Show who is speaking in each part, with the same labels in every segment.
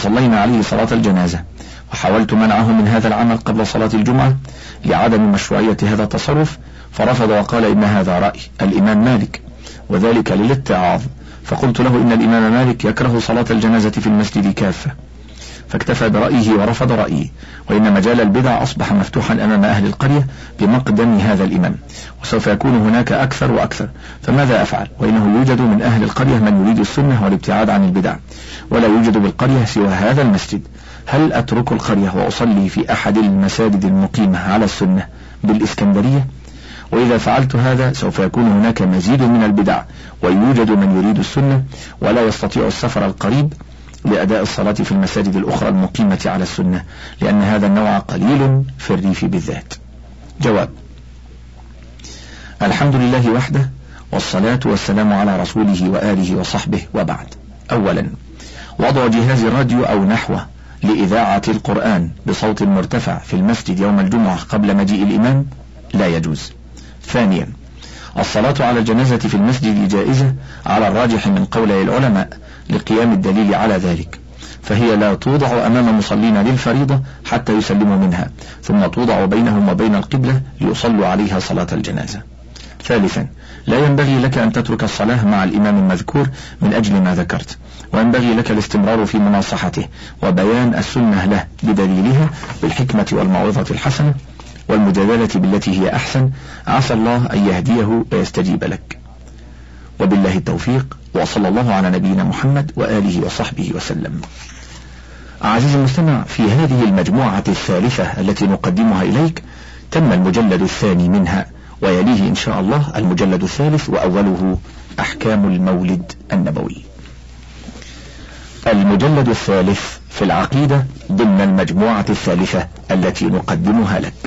Speaker 1: فصلينا عليه صلاة الجنازة، وحاولت منعه من هذا العمل قبل صلاة الجمعة لعدم مشروعية هذا التصرف، فرفض وقال إن هذا رأي الإمام مالك وذلك للاتعاظ. فقلت له إن الإمام مالك يكره صلاة الجنازة في المسجد كافة، فاكتفى برأيه ورفض رأيي، وإن مجال البدع أصبح مفتوحا أمام أهل القرية بمقدم هذا الإمام، وسوف يكون هناك أكثر وأكثر، فماذا أفعل وإنه يوجد من أهل القرية من يريد السنة والابتعاد عن البدع، ولا يوجد بالقرية سوى هذا المسجد؟ هل أترك القرية وأصلي في أحد المساجد المقيمة على السنة بالإسكندرية؟ وإذا فعلت هذا سوف يكون هناك مزيد من البدع، ويوجد من يريد السنة ولا يستطيع السفر القريب لأداء الصلاة في المساجد الأخرى المقيمة على السنة، لأن هذا النوع قليل في الريف بالذات. جواب: الحمد لله وحده، والصلاة والسلام على رسوله وآله وصحبه، وبعد. أولا، وضع جهاز راديو أو نحوه لإذاعة القرآن بصوت مرتفع في المسجد يوم الجمعة قبل مجيء الإمام لا يجوز. ثانيا، الصلاة على الجنازة في المسجد جائزة على الراجح من قولي العلماء لقيام الدليل على ذلك، فهي لا توضع أمام مصلين للفريضة حتى يسلموا منها، ثم توضع بينهم وبين القبلة ليصلوا عليها صلاة الجنازة. ثالثا، لا ينبغي لك أن تترك الصلاة مع الإمام المذكور من أجل ما ذكرت، وينبغي لك الاستمرار في مناصحته وبيان السنة له بدليلها بالحكمة والموعظة الحسنة والمجادلة بالتي هي أحسن، عسى الله أن يهديه ويستجيب لك. وبالله التوفيق، وصلى الله على نبينا محمد وآله وصحبه وسلم. عزيزي المستمع، في هذه المجموعة الثالثة التي نقدمها إليك تم المجلد الثاني منها، ويليه إن شاء الله المجلد الثالث، وأوله أحكام المولد النبوي. المجلد الثالث في العقيدة ضمن المجموعة الثالثة التي نقدمها لك.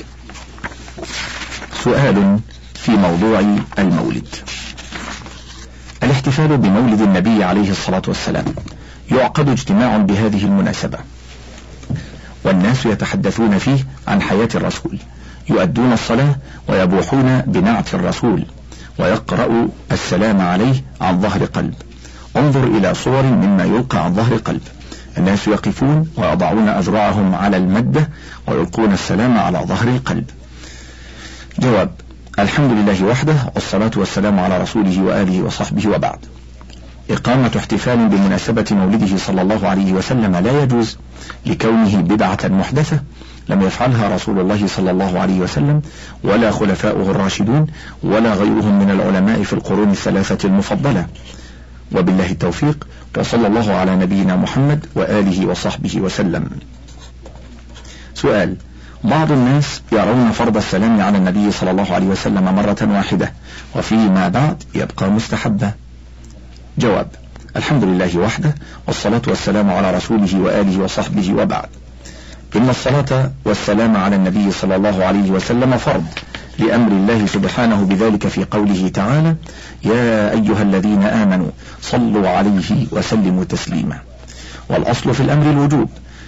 Speaker 1: سؤال في موضوع المولد. الاحتفال بمولد النبي عليه الصلاة والسلام يعقد اجتماع بهذه المناسبة، والناس يتحدثون فيه عن حياة الرسول، يؤدون الصلاة ويبوحون بنعت الرسول، ويقرأ السلام عليه عن ظهر قلب. انظر إلى صور مما يلقى عن ظهر قلب، الناس يقفون ويضعون أذرعهم على المدة ويلقون السلام على ظهر القلب. جواب: الحمد لله وحده، والصلاة والسلام على رسوله وآله وصحبه، وبعد. إقامة احتفال بمناسبة مولده صلى الله عليه وسلم لا يجوز لكونه بدعة محدثة لم يفعلها رسول الله صلى الله عليه وسلم ولا خلفاؤه الراشدون ولا غيرهم من العلماء في القرون الثلاثة المفضلة. وبالله التوفيق، وصلى الله على نبينا محمد وآله وصحبه وسلم. سؤال: بعض الناس يرون فرض السلام على النبي صلى الله عليه وسلم مرة واحدة، وفيما بعد يبقى مستحبا. جواب: الحمد لله وحده، والصلاة والسلام على رسوله وآله وصحبه، وبعد. إن الصلاة والسلام على النبي صلى الله عليه وسلم فرض لأمر الله سبحانه بذلك في قوله تعالى: يا أيها الذين آمنوا صلوا عليه وسلموا تسليما. والأصل في الأمر الوجوب،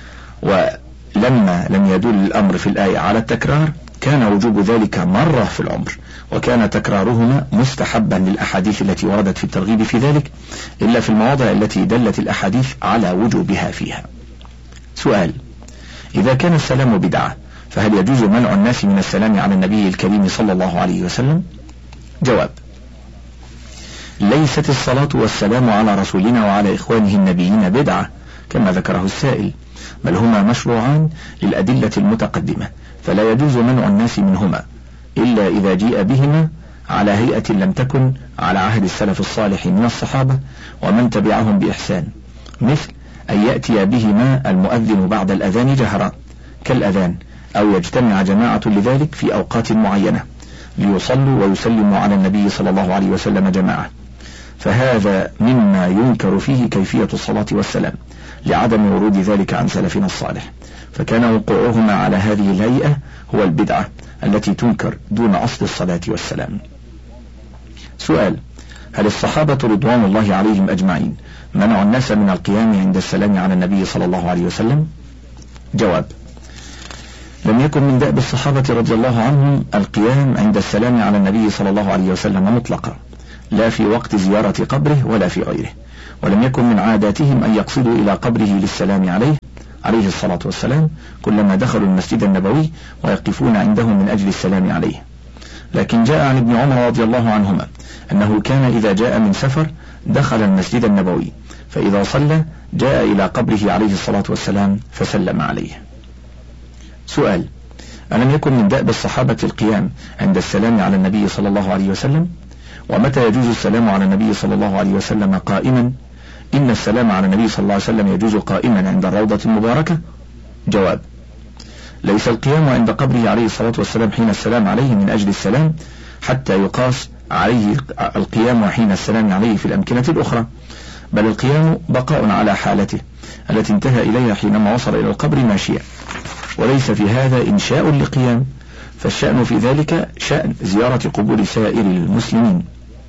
Speaker 1: ولما لم يدل الأمر في الآية على التكرار كان وجوب ذلك مرة في العمر، وكان تكرارهما مستحبا للأحاديث التي وردت في الترغيب في ذلك، إلا في المواضع التي دلت الأحاديث على وجوبها فيها. سؤال: إذا كان السلام بدعة فهل يجوز منع الناس من السلام على النبي الكريم صلى الله عليه وسلم؟ جواب: ليست الصلاة والسلام على رسولنا وعلى إخوانه النبيين بدعة كما ذكره السائل، بل هما مشروعان للأدلة المتقدمة، فلا يجوز منع الناس منهما إلا إذا جيء بهما على هيئة لم تكن على عهد السلف الصالح من الصحابة ومن تبعهم بإحسان، مثل أن يأتي بهما المؤذن بعد الأذان جهرا كالأذان، أو يجتمع جماعة لذلك في أوقات معينة ليصلوا ويسلموا على النبي صلى الله عليه وسلم جماعة، فهذا مما ينكر فيه كيفية الصلاة والسلام لعدم ورود ذلك عن سلفنا الصالح، فكان وقوعهما على هذه الهيئة هو البدعة التي تنكر دون أصل الصلاة والسلام. سؤال: هل الصحابة رضوان الله عليهم أجمعين منعوا الناس من القيام عند السلام على النبي صلى الله عليه وسلم؟ جواب: لم يكن من دأب الصحابة رضي الله عنهم القيام عند السلام على النبي صلى الله عليه وسلم مطلقا، لا في وقت زيارة قبره ولا في غيره، ولم يكن من عاداتهم أن يقصدوا إلى قبره للسلام عليه الصلاة والسلام كلما دخلوا المسجد النبوي ويقفون عنده من أجل السلام عليه. لكن جاء عن ابن عمر رضي الله عنهما أنه كان إذا جاء من سفر دخل المسجد النبوي، فإذا صلى جاء إلى قبره عليه الصلاة والسلام فسلم عليه. سؤال: ألم يكن من دأب الصحابة القيام عند السلام على النبي صلى الله عليه وسلم؟ ومتى يجوز السلام على النبي صلى الله عليه وسلم قائما؟ إن السلام على النبي صلى الله عليه وسلم يجوز قائما عند الروضة المباركة. جواب: ليس القيام عند قبره عليه الصلاة والسلام حين السلام عليه من أجل السلام حتى يقاس عليه القيام حين السلام عليه في الأمكنة الأخرى، بل القيام بقاء على حالته التي انتهى إليها حينما وصل إلى القبر ماشيا، وليس في هذا إنشاء لقيام، فالشأن في ذلك شأن زيارة قبور سائر المسلمين،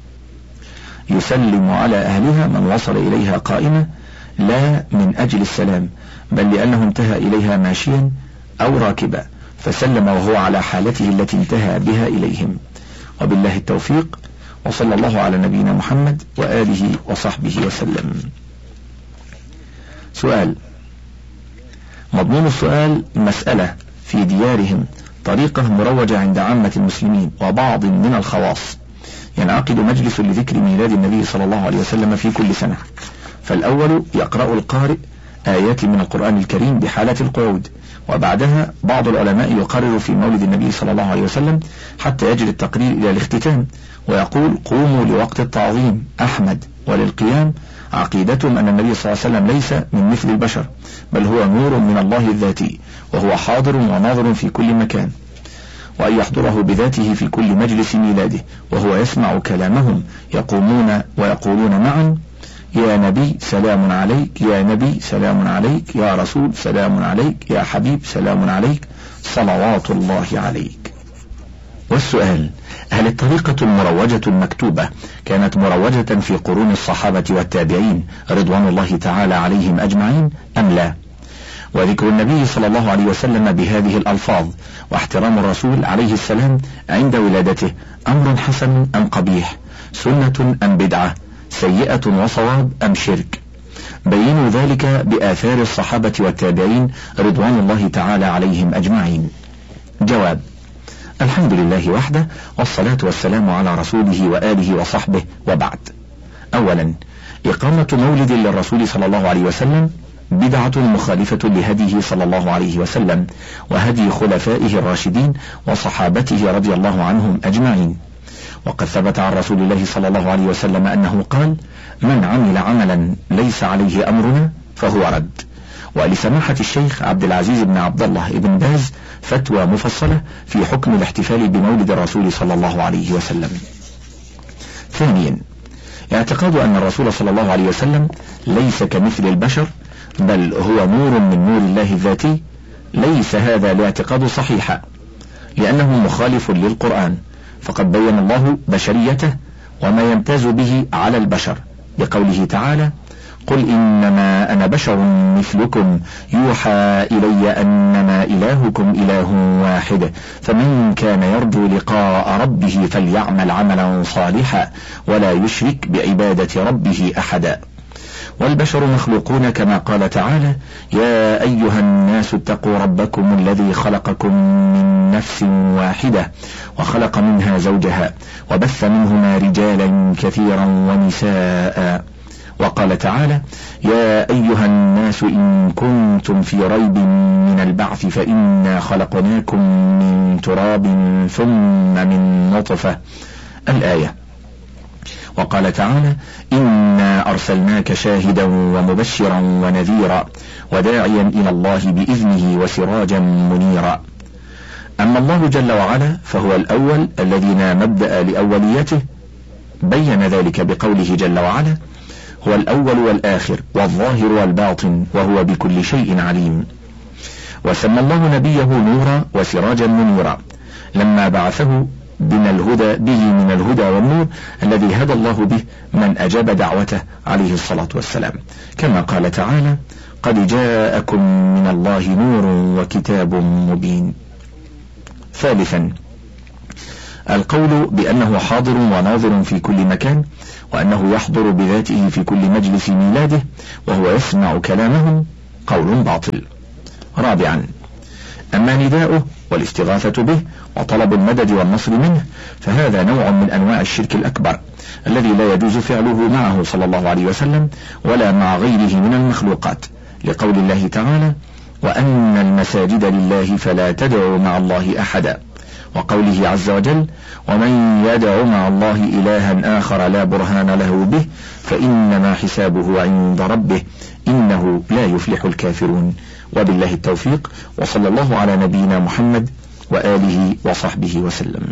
Speaker 1: يسلم على أهلها من وصل إليها قائمة لا من أجل السلام، بل لأنه انتهى إليها ماشيا أو راكبا فسلم وهو على حالته التي انتهى بها إليهم. وبالله التوفيق، وصلى الله على نبينا محمد وآله وصحبه وسلم. سؤال: مضمون السؤال مسألة في ديارهم طريقة مروجة عند عامة المسلمين وبعض من الخواص، ينعقد مجلس لذكر ميلاد النبي صلى الله عليه وسلم في كل سنة، فالأول يقرأ القارئ آيات من القرآن الكريم بحالة القعود، وبعدها بعض العلماء يقرر في مولد النبي صلى الله عليه وسلم حتى يجري التقرير إلى الاختتام، ويقول: قوموا لوقت التعظيم أحمد. وللقيام عقيدتهم أن النبي صلى الله عليه وسلم ليس من مثل البشر، بل هو نور من الله الذاتي، وهو حاضر وناظر في كل مكان، وأن يحضره بذاته في كل مجلس ميلاده وهو يسمع كلامهم، يقومون ويقولون معا: يا نبي سلام عليك، يا نبي سلام عليك، يا رسول سلام عليك، يا حبيب سلام عليك، صلوات الله عليك. والسؤال: هل الطريقة المروجة المكتوبة كانت مروجة في قرون الصحابة والتابعين رضوان الله تعالى عليهم أجمعين أم لا؟ وذكر النبي صلى الله عليه وسلم بهذه الألفاظ واحترام الرسول عليه السلام عند ولادته أمر حسن أم قبيح؟ سنة أم بدعة؟ سيئة وصواب أم شرك؟ بينوا ذلك بآثار الصحابة والتابعين رضوان الله تعالى عليهم أجمعين. جواب: الحمد لله وحده، والصلاة والسلام على رسوله وآله وصحبه، وبعد. أولا، إقامة مولد للرسول صلى الله عليه وسلم بدعة مخالفة لهديه صلى الله عليه وسلم وهدي خلفائه الراشدين وصحابته رضي الله عنهم أجمعين. وقد ثبت عن رسول الله صلى الله عليه وسلم أنه قال: من عمل عملا ليس عليه أمرنا فهو رد. ولسماحة الشيخ عبد العزيز بن عبد الله بن باز فتوى مفصلة في حكم الاحتفال بمولد الرسول صلى الله عليه وسلم. ثانيا، اعتقاد أن الرسول صلى الله عليه وسلم ليس كمثل البشر، بل هو نور من نور الله الذاتي، ليس هذا الاعتقاد صحيحا، لأنه مخالف للقرآن، فقد بين الله بشريته وما يمتاز به على البشر بقوله تعالى: قل إنما أنا بشر مثلكم يوحى إلي أنما إلهكم إله واحد فمن كان يرجو لقاء ربه فليعمل عملا صالحا ولا يشرك بعبادة ربه أحدا. والبشر مخلوقون كما قال تعالى: يا أيها الناس اتقوا ربكم الذي خلقكم من نفس واحدة وخلق منها زوجها وبث منهما رجالا كثيرا ونساء. وقال تعالى: يا أيها الناس إن كنتم في ريب من البعث فإنا خلقناكم من تراب ثم من نطفة. الآية. وقال تعالى: إنا أرسلناك شاهدا ومبشرا ونذيرا وداعيا إلى الله بإذنه وسراجا منيرا. أما الله جل وعلا فهو الأول الذي لا مبدأ لأوليته، بين ذلك بقوله جل وعلا: هو الأول والآخر والظاهر والباطن وهو بكل شيء عليم. وسمى الله نبيه نورا وسراجا منيرا لما بعثه من الهدى والنور الذي هدى الله به من أجاب دعوته عليه الصلاة والسلام، كما قال تعالى: قد جاءكم من الله نور وكتاب مبين. ثالثا، القول بأنه حاضر وناظر في كل مكان، وأنه يحضر بذاته في كل مجلس ميلاده وهو يسمع كلامهم قول باطل. رابعا، أما نداؤه والاستغاثة به وطلب المدد والنصر منه فهذا نوع من أنواع الشرك الأكبر الذي لا يجوز فعله معه صلى الله عليه وسلم ولا مع غيره من المخلوقات، لقول الله تعالى: وأن المساجد لله فلا تدعوا مع الله أحدا، وقوله عز وجل: ومن يدع مع الله إلها آخر لا برهان له به فإنما حسابه عند ربه إنه لا يفلح الكافرون. وبالله التوفيق، وصلى الله على نبينا محمد وآله وصحبه وسلم.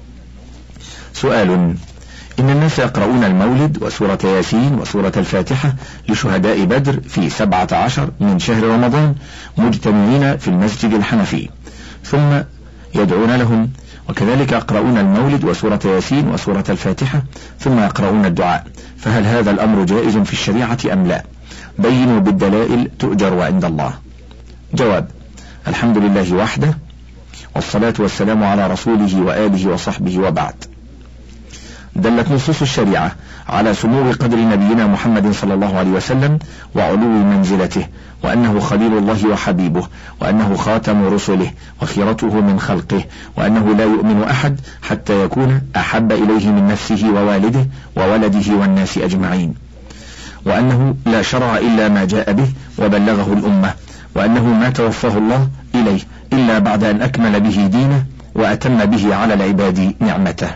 Speaker 1: سؤال: إن الناس يقرؤون المولد وسورة ياسين وسورة الفاتحة لشهداء بدر في 17 من شهر رمضان مجتمعين في المسجد الحنفي، ثم يدعون لهم، وكذلك يقرؤون المولد وسورة ياسين وسورة الفاتحة ثم يقرؤون الدعاء، فهل هذا الأمر جائز في الشريعة أم لا؟ بينوا بالدلائل تؤجر عند الله. جواب: الحمد لله وحده، والصلاة والسلام على رسوله وآله وصحبه، وبعد. دلت نصوص الشريعة على سمو قدر نبينا محمد صلى الله عليه وسلم وعلو منزلته، وأنه خليل الله وحبيبه، وأنه خاتم رسله وخيرته من خلقه، وأنه لا يؤمن أحد حتى يكون أحب إليه من نفسه ووالده وولده والناس أجمعين، وأنه لا شرع إلا ما جاء به وبلغه الأمة، وأنه ما توفاه الله إليه إلا بعد أن أكمل به دينه وأتم به على العباد نعمته.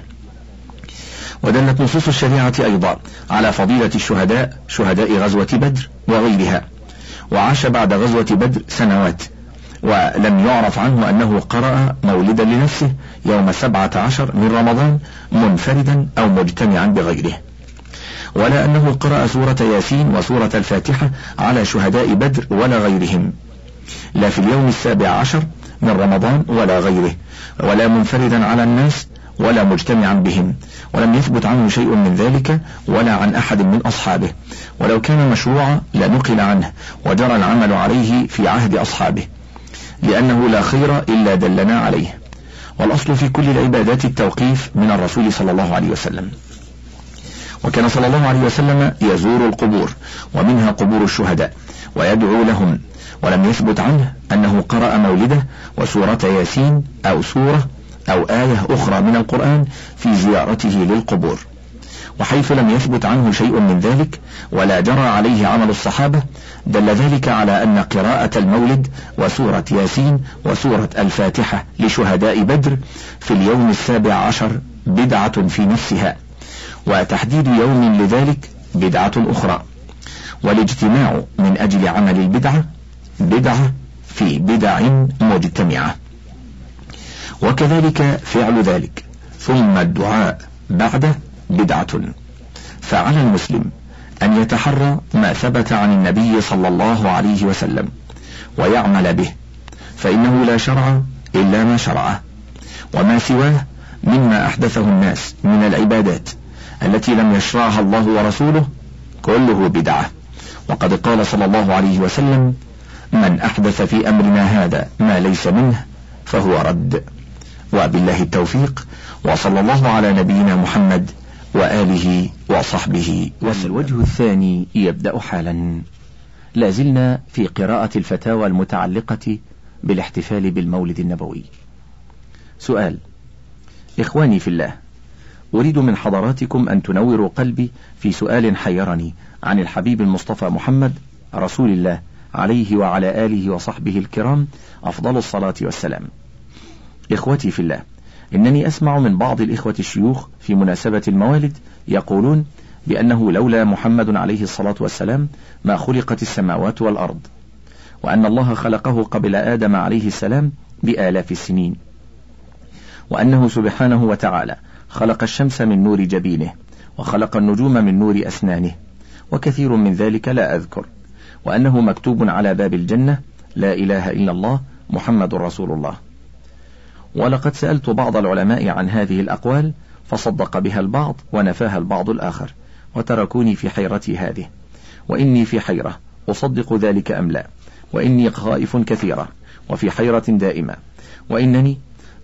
Speaker 1: ودلت نصوص الشريعة أيضا على فضيلة الشهداء، شهداء غزوة بدر وغيرها، وعاش بعد غزوة بدر سنوات، ولم يعرف عنه أنه قرأ مولدا لنفسه يوم 17 من رمضان منفردا أو مجتمعا بغيره، ولا أنه قرأ سورة ياسين وسورة الفاتحة على شهداء بدر ولا غيرهم، لا في اليوم 17 من رمضان ولا غيره، ولا منفردا على الناس ولا مجتمعا بهم، ولم يثبت عنه شيء من ذلك ولا عن أحد من أصحابه، ولو كان مشروعا لنقل عنه وجرى العمل عليه في عهد أصحابه، لأنه لا خير إلا دلنا عليه. والأصل في كل العبادات التوقيف من الرسول صلى الله عليه وسلم، وكان صلى الله عليه وسلم يزور القبور ومنها قبور الشهداء ويدعو لهم، ولم يثبت عنه أنه قرأ مولده وسورة ياسين أو سورة أو آية أخرى من القرآن في زيارته للقبور. وحيث لم يثبت عنه شيء من ذلك ولا جرى عليه عمل الصحابة، دل ذلك على أن قراءة المولد وسورة ياسين وسورة الفاتحة لشهداء بدر في اليوم 17 بدعة في نفسها، وتحديد يوم لذلك بدعة أخرى، والاجتماع من أجل عمل البدعة بدعة في بدع مجتمعة، وكذلك فعل ذلك ثم الدعاء بعده بدعة. فعلى المسلم أن يتحرى ما ثبت عن النبي صلى الله عليه وسلم ويعمل به، فإنه لا شرع إلا ما شرعه، وما سواه مما أحدثه الناس من العبادات التي لم يشرعها الله ورسوله كله بدعة. وقد قال صلى الله عليه وسلم: من أحدث في أمرنا هذا ما ليس منه فهو رد. وبالله التوفيق، وصلى الله على نبينا محمد وآله وصحبه وسلم.
Speaker 2: الوجه الثاني يبدأ حالا. لازلنا في قراءة الفتاوى المتعلقة بالاحتفال بالمولد النبوي. سؤال: إخواني في الله، أريد من حضراتكم أن تنوروا قلبي في سؤال حيرني عن الحبيب المصطفى محمد رسول الله عليه وعلى آله وصحبه الكرام أفضل الصلاة والسلام. إخوتي في الله، إنني أسمع من بعض الإخوة الشيوخ في مناسبة الموالد يقولون بأنه لولا محمد عليه الصلاة والسلام ما خلقت السماوات والأرض، وأن الله خلقه قبل آدم عليه السلام بآلاف السنين، وأنه سبحانه وتعالى خلق الشمس من نور جبينه، وخلق النجوم من نور أسنانه، وكثير من ذلك لا أذكر، وأنه مكتوب على باب الجنة: لا إله إلا الله محمد رسول الله. ولقد سألت بعض العلماء عن هذه الأقوال فصدق بها البعض ونفاها البعض الآخر، وتركوني في حيرتي هذه، وإني في حيرة أصدق ذلك أم لا، وإني خائف كثيرة وفي حيرة دائمة، وإنني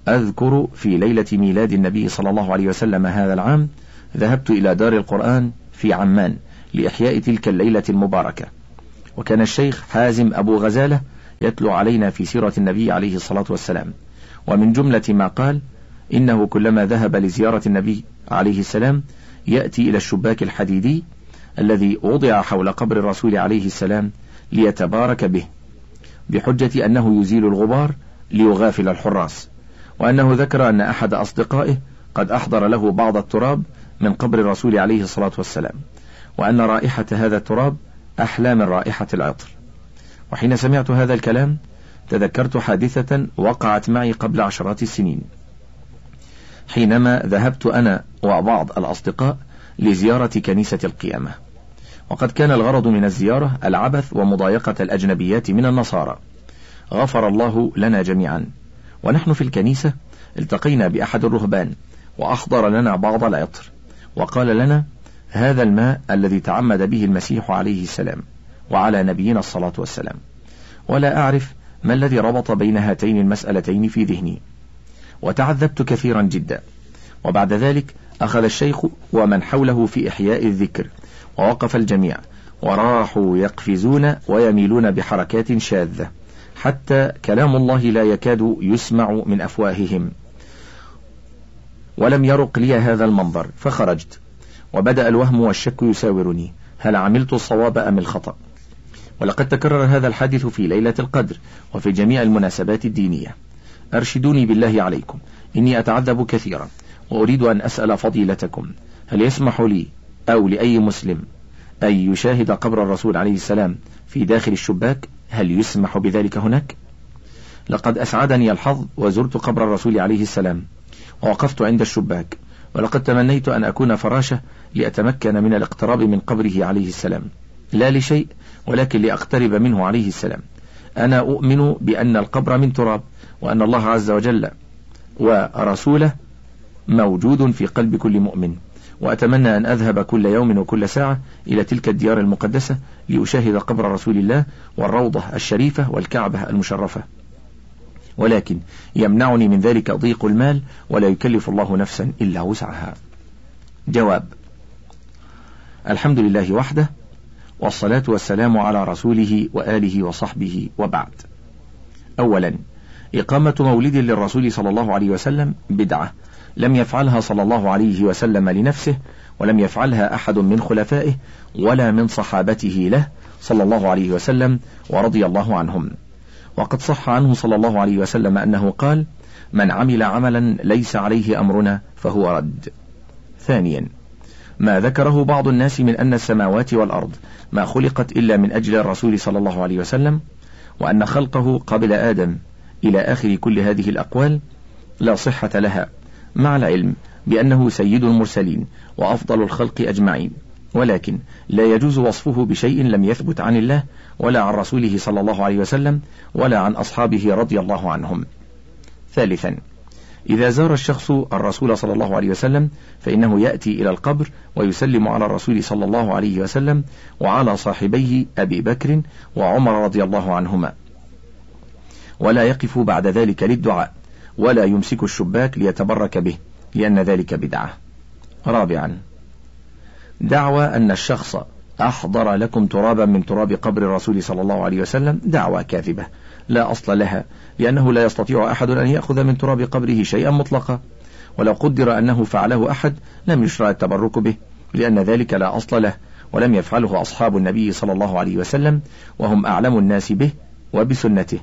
Speaker 2: أذكر في ليلة ميلاد النبي صلى الله عليه وسلم هذا العام ذهبت إلى دار القرآن في عمان لإحياء تلك الليلة المباركة، وكان الشيخ حازم أبو غزالة يتلو علينا في سيرة النبي عليه الصلاة والسلام، ومن جملة ما قال إنه كلما ذهب لزيارة النبي عليه السلام يأتي إلى الشباك الحديدي الذي وضع حول قبر الرسول عليه السلام ليتبارك به، بحجة أنه يزيل الغبار ليغافل الحراس، وأنه ذكر أن أحد أصدقائه قد أحضر له بعض التراب من قبر الرسول عليه الصلاة والسلام، وأن رائحة هذا التراب أحلى من رائحة العطر. وحين سمعت هذا الكلام تذكرت حادثة وقعت معي قبل عشرات السنين، حينما ذهبت أنا وبعض الأصدقاء لزيارة كنيسة القيامة، وقد كان الغرض من الزيارة العبث ومضايقة الأجنبيات من النصارى، غفر الله لنا جميعا. ونحن في الكنيسة التقينا بأحد الرهبان وأحضر لنا بعض العطر، وقال لنا: هذا الماء الذي تعمد به المسيح عليه السلام وعلى نبينا الصلاة والسلام. ولا أعرف ما الذي ربط بين هاتين المسألتين في ذهني، وتعذبت كثيرا جدا. وبعد ذلك أخذ الشيخ ومن حوله في إحياء الذكر، ووقف الجميع وراحوا يقفزون ويميلون بحركات شاذة حتى كلام الله لا يكاد يسمع من أفواههم. ولم يرق لي هذا المنظر فخرجت، وبدأ الوهم والشك يساورني، هل عملت الصواب أم الخطأ؟ ولقد تكرر هذا الحادث في ليلة القدر وفي جميع المناسبات الدينية. أرشدوني بالله عليكم، إني أتعذب كثيرا، وأريد أن أسأل فضيلتكم، هل يسمح لي أو لأي مسلم أن يشاهد قبر الرسول عليه السلام في داخل الشباك؟ هل يسمح بذلك هناك؟ لقد أسعدني الحظ وزرت قبر الرسول عليه السلام ووقفت عند الشباك، ولقد تمنيت أن أكون فراشة لأتمكن من الاقتراب من قبره عليه السلام، لا لشيء ولكن لأقترب منه عليه السلام. أنا أؤمن بأن القبر من تراب، وأن الله عز وجل ورسوله موجود في قلب كل مؤمن، وأتمنى أن أذهب كل يوم وكل ساعة إلى تلك الديار المقدسة لأشاهد قبر رسول الله والروضة الشريفة والكعبة المشرفة، ولكن يمنعني من ذلك ضيق المال، ولا يكلف الله نفسا إلا وسعها. جواب: الحمد لله وحده، والصلاة والسلام على رسوله وآله وصحبه، وبعد. أولا، إقامة مولد للرسول صلى الله عليه وسلم بدعة لم يفعلها صلى الله عليه وسلم لنفسه، ولم يفعلها أحد من خلفائه ولا من صحابته له صلى الله عليه وسلم ورضي الله عنهم. وقد صح عنه صلى الله عليه وسلم أنه قال: من عمل عملا ليس عليه أمرنا فهو رد. ثانيا، ما ذكره بعض الناس من أن السماوات والأرض ما خلقت إلا من أجل الرسول صلى الله عليه وسلم، وأن خلقه قبل آدم إلى آخر كل هذه الأقوال لا صحة لها، مع العلم بأنه سيد المرسلين وأفضل الخلق أجمعين، ولكن لا يجوز وصفه بشيء لم يثبت عن الله ولا عن رسوله صلى الله عليه وسلم ولا عن أصحابه رضي الله عنهم. ثالثا، إذا زار الشخص الرسول صلى الله عليه وسلم فإنه يأتي إلى القبر ويسلم على الرسول صلى الله عليه وسلم وعلى صاحبيه أبي بكر وعمر رضي الله عنهما، ولا يقف بعد ذلك للدعاء، ولا يمسك الشباك ليتبرك به، لأن ذلك بدعة. رابعا، دعوى أن الشخص أحضر لكم ترابا من تراب قبر الرسول صلى الله عليه وسلم دعوى كاذبة لا أصل لها، لأنه لا يستطيع أحد أن يأخذ من تراب قبره شيئا مطلقا، ولو قدر أنه فعله أحد لم يشرع التبرك به، لأن ذلك لا أصل له، ولم يفعله أصحاب النبي صلى الله عليه وسلم، وهم أعلم الناس به وبسنته،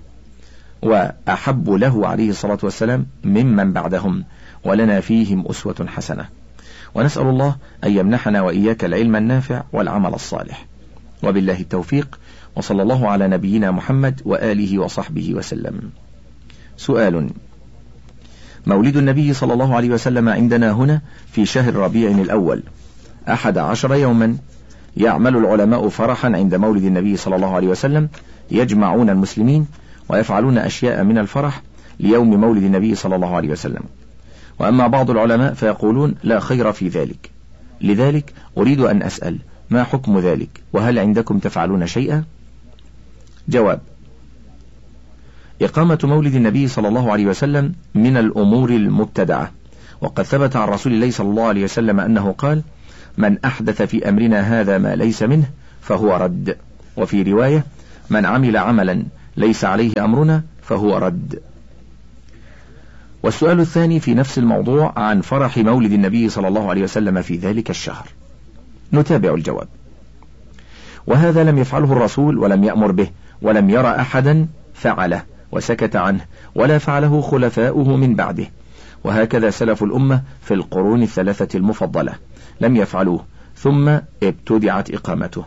Speaker 2: وأحب له عليه الصلاة والسلام ممن بعدهم، ولنا فيهم أسوة حسنة. ونسأل الله أن يمنحنا وإياك العلم النافع والعمل الصالح، وبالله التوفيق، وصلى الله على نبينا محمد وآله وصحبه وسلم. سؤال: مولد النبي صلى الله عليه وسلم عندنا هنا في شهر ربيع الأول 11 يوما، يعمل العلماء فرحا عند مولد النبي صلى الله عليه وسلم، يجمعون المسلمين ويفعلون أشياء من الفرح ليوم مولد النبي صلى الله عليه وسلم. وأما بعض العلماء فيقولون لا خير في ذلك، لذلك أريد أن أسأل ما حكم ذلك، وهل عندكم تفعلون شيئا؟ جواب: إقامة مولد النبي صلى الله عليه وسلم من الأمور المبتدعة، وقد ثبت عن رسول الله صلى الله عليه وسلم أنه قال: من أحدث في أمرنا هذا ما ليس منه فهو رد. وفي رواية: من عمل عملا ليس عليه أمرنا فهو رد. والسؤال الثاني في نفس الموضوع عن فرح مولد النبي صلى الله عليه وسلم في ذلك الشهر. نتابع الجواب. وهذا لم يفعله الرسول ولم يأمر به، ولم يرى أحدا فعله وسكت عنه، ولا فعله خلفاؤه من بعده، وهكذا سلف الأمة في القرون الثلاثة المفضلة لم يفعلوه، ثم ابتدعت إقامته.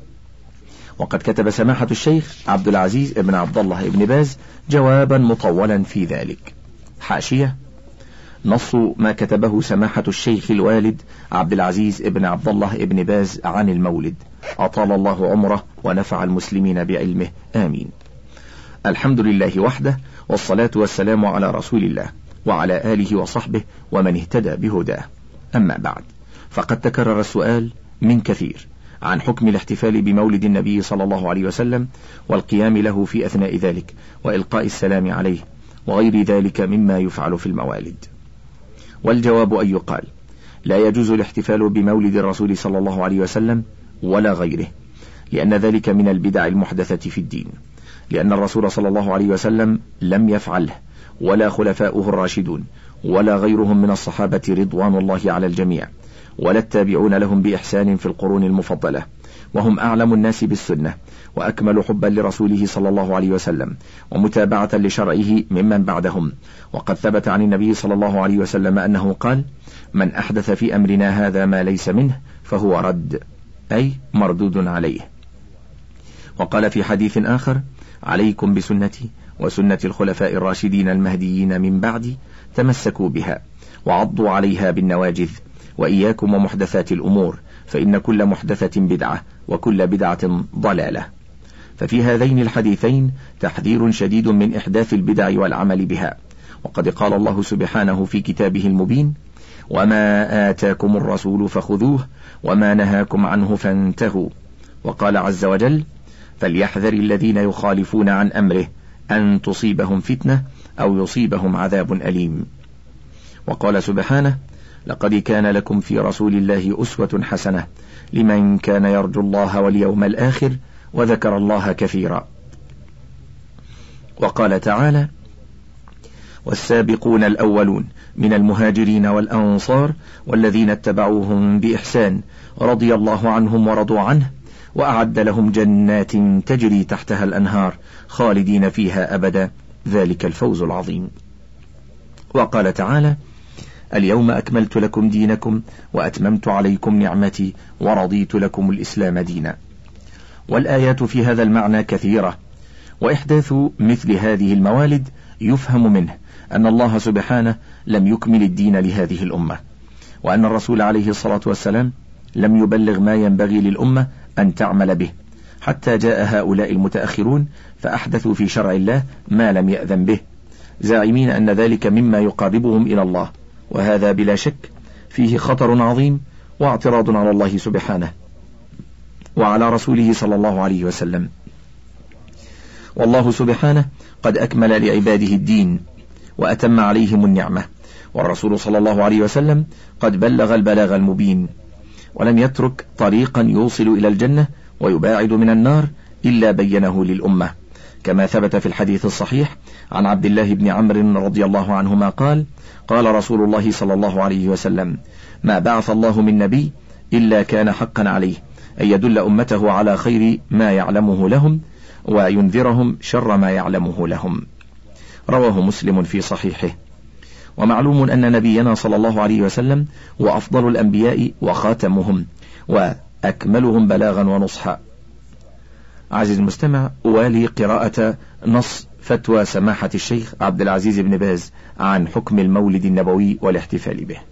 Speaker 2: وقد كتب سماحة الشيخ عبد العزيز ابن عبد الله ابن باز جوابا مطولا في ذلك. حاشية: نص ما كتبه سماحة الشيخ الوالد عبد العزيز ابن عبد الله ابن باز عن المولد، أطال الله عمره ونفع المسلمين بعلمه، آمين. الحمد لله وحده، والصلاة والسلام على رسول الله وعلى آله وصحبه ومن اهتدى بهداه. أما بعد، فقد تكرر السؤال من كثير عن حكم الاحتفال بمولد النبي صلى الله عليه وسلم والقيام له في أثناء ذلك وإلقاء السلام عليه وغير ذلك مما يفعل في الموالد. والجواب أن يقال: لا يجوز الاحتفال بمولد الرسول صلى الله عليه وسلم ولا غيره، لأن ذلك من البدع المحدثة في الدين، لأن الرسول صلى الله عليه وسلم لم يفعله، ولا خلفاؤه الراشدون، ولا غيرهم من الصحابة رضوان الله على الجميع، ولا التابعون لهم بإحسان في القرون المفضلة، وهم أعلم الناس بالسنة وأكمل حبا لرسوله صلى الله عليه وسلم ومتابعة لشرعه ممن بعدهم. وقد ثبت عن النبي صلى الله عليه وسلم أنه قال: من أحدث في أمرنا هذا ما ليس منه فهو رد، أي مردود عليه. وقال في حديث آخر: عليكم بسنتي وسنة الخلفاء الراشدين المهديين من بعدي، تمسكوا بها وعضوا عليها بالنواجذ، وإياكم ومحدثات الأمور، فإن كل محدثة بدعة وكل بدعة ضلالة. ففي هذين الحديثين تحذير شديد من إحداث البدع والعمل بها. وقد قال الله سبحانه في كتابه المبين: وما آتاكم الرسول فخذوه وما نهاكم عنه فانتهوا. وقال عز وجل: فليحذر الذين يخالفون عن أمره أن تصيبهم فتنة أو يصيبهم عذاب أليم. وقال سبحانه: لقد كان لكم في رسول الله أسوة حسنة لمن كان يرجو الله واليوم الآخر وذكر الله كثيرا. وقال تعالى: والسابقون الأولون من المهاجرين والأنصار والذين اتبعوهم بإحسان رضي الله عنهم ورضوا عنه وأعد لهم جنات تجري تحتها الأنهار خالدين فيها أبدا، ذلك الفوز العظيم. وقال تعالى: اليوم أكملت لكم دينكم وأتممت عليكم نعمتي ورضيت لكم الإسلام دينا. والآيات في هذا المعنى كثيرة، وإحداث مثل هذه الموالد يفهم منه أن الله سبحانه لم يكمل الدين لهذه الأمة، وأن الرسول عليه الصلاة والسلام لم يبلغ ما ينبغي للأمة أن تعمل به، حتى جاء هؤلاء المتأخرون فأحدثوا في شرع الله ما لم يأذن به، زاعمين أن ذلك مما يقربهم إلى الله، وهذا بلا شك فيه خطر عظيم واعتراض على الله سبحانه وعلى رسوله صلى الله عليه وسلم. والله سبحانه قد أكمل لعباده الدين وأتم عليهم النعمة، والرسول صلى الله عليه وسلم قد بلغ البلاغ المبين، ولم يترك طريقا يوصل إلى الجنة ويباعد من النار إلا بينه للأمة، كما ثبت في الحديث الصحيح عن عبد الله بن عمرو رضي الله عنهما قال: قال رسول الله صلى الله عليه وسلم: ما بعث الله من نبي إلا كان حقا عليه أن يدل أمته على خير ما يعلمه لهم وينذرهم شر ما يعلمه لهم. رواه مسلم في صحيحه. ومعلوم أن نبينا صلى الله عليه وسلم هو أفضل الأنبياء وخاتمهم وأكملهم بلاغا ونصحا. عزيزي المستمع، أوالي قراءة نص فتوى سماحة الشيخ عبد العزيز بن باز عن حكم المولد النبوي والاحتفال به.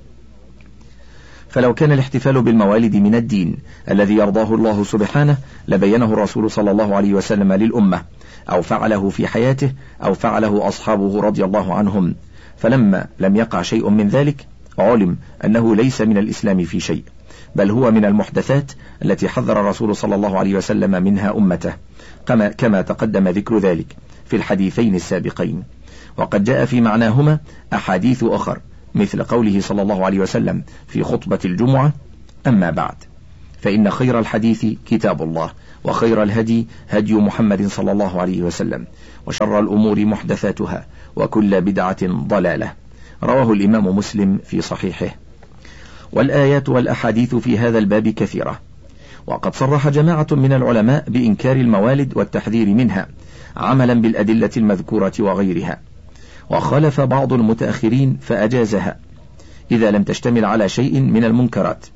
Speaker 2: فلو كان الاحتفال بالموالد من الدين الذي يرضاه الله سبحانه لبينه الرسول صلى الله عليه وسلم للأمة، أو فعله في حياته أو فعله أصحابه رضي الله عنهم، فلما لم يقع شيء من ذلك علم أنه ليس من الإسلام في شيء، بل هو من المحدثات التي حذر الرسول صلى الله عليه وسلم منها أمته، كما تقدم ذكر ذلك في الحديثين السابقين، وقد جاء في معناهما أحاديث أخر مثل قوله صلى الله عليه وسلم في خطبة الجمعة: أما بعد، فإن خير الحديث كتاب الله، وخير الهدي هدي محمد صلى الله عليه وسلم، وشر الأمور محدثاتها، وكل بدعة ضلالة. رواه الإمام مسلم في صحيحه. والآيات والأحاديث في هذا الباب كثيرة، وقد صرح جماعة من العلماء بإنكار الموالد والتحذير منها عملا بالأدلة المذكورة وغيرها، وخالف بعض المتأخرين فأجازها إذا لم تشتمل على شيء من المنكرات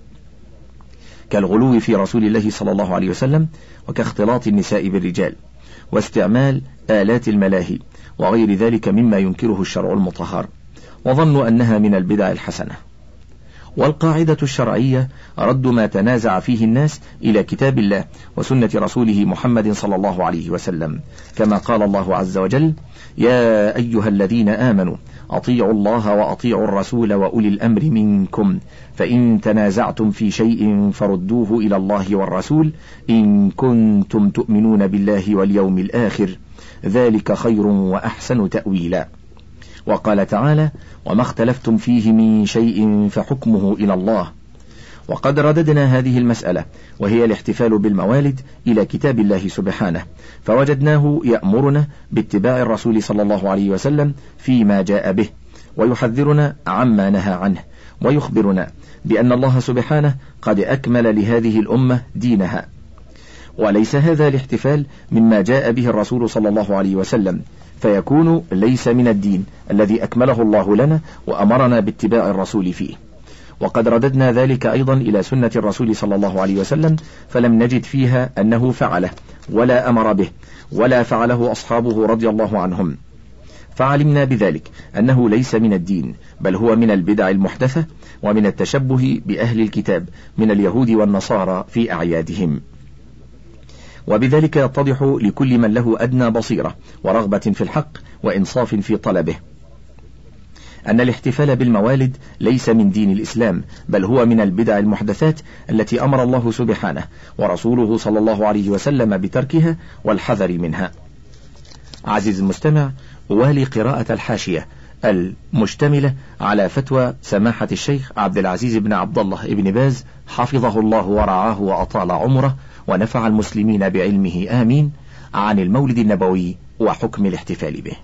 Speaker 2: كالغلو في رسول الله صلى الله عليه وسلم، وكاختلاط النساء بالرجال، واستعمال آلات الملاهي، وغير ذلك مما ينكره الشرع المطهر، وظنوا أنها من البدع الحسنة. والقاعدة الشرعية رد ما تنازع فيه الناس إلى كتاب الله وسنة رسوله محمد صلى الله عليه وسلم، كما قال الله عز وجل: يا أيها الذين آمنوا أطيعوا الله وأطيعوا الرسول وأولي الأمر منكم، فإن تنازعتم في شيء فردوه إلى الله والرسول إن كنتم تؤمنون بالله واليوم الآخر، ذلك خير وأحسن تأويلا. وقال تعالى: وما اختلفتم فيه من شيء فحكمه إلى الله. وقد رددنا هذه المسألة وهي الاحتفال بالموالد إلى كتاب الله سبحانه، فوجدناه يأمرنا باتباع الرسول صلى الله عليه وسلم فيما جاء به، ويحذرنا عما نهى عنه، ويخبرنا بأن الله سبحانه قد أكمل لهذه الأمة دينها. وليس هذا الاحتفال مما جاء به الرسول صلى الله عليه وسلم، فيكون ليس من الدين الذي أكمله الله لنا وأمرنا باتباع الرسول فيه. وقد رددنا ذلك أيضا إلى سنة الرسول صلى الله عليه وسلم، فلم نجد فيها أنه فعله ولا أمر به ولا فعله أصحابه رضي الله عنهم، فعلمنا بذلك أنه ليس من الدين، بل هو من البدع المحدثة ومن التشبه بأهل الكتاب من اليهود والنصارى في أعيادهم. وبذلك يتضح لكل من له أدنى بصيرة ورغبة في الحق وإنصاف في طلبه أن الاحتفال بالموالد ليس من دين الإسلام، بل هو من البدع المحدثات التي أمر الله سبحانه ورسوله صلى الله عليه وسلم بتركها والحذر منها. عزيز المستمع، والي قراءة الحاشية المشتملة على فتوى سماحة الشيخ عبد العزيز بن عبد الله بن باز حفظه الله ورعاه وأطال عمره ونفع المسلمين بعلمه آمين، عن المولد النبوي وحكم الاحتفال به.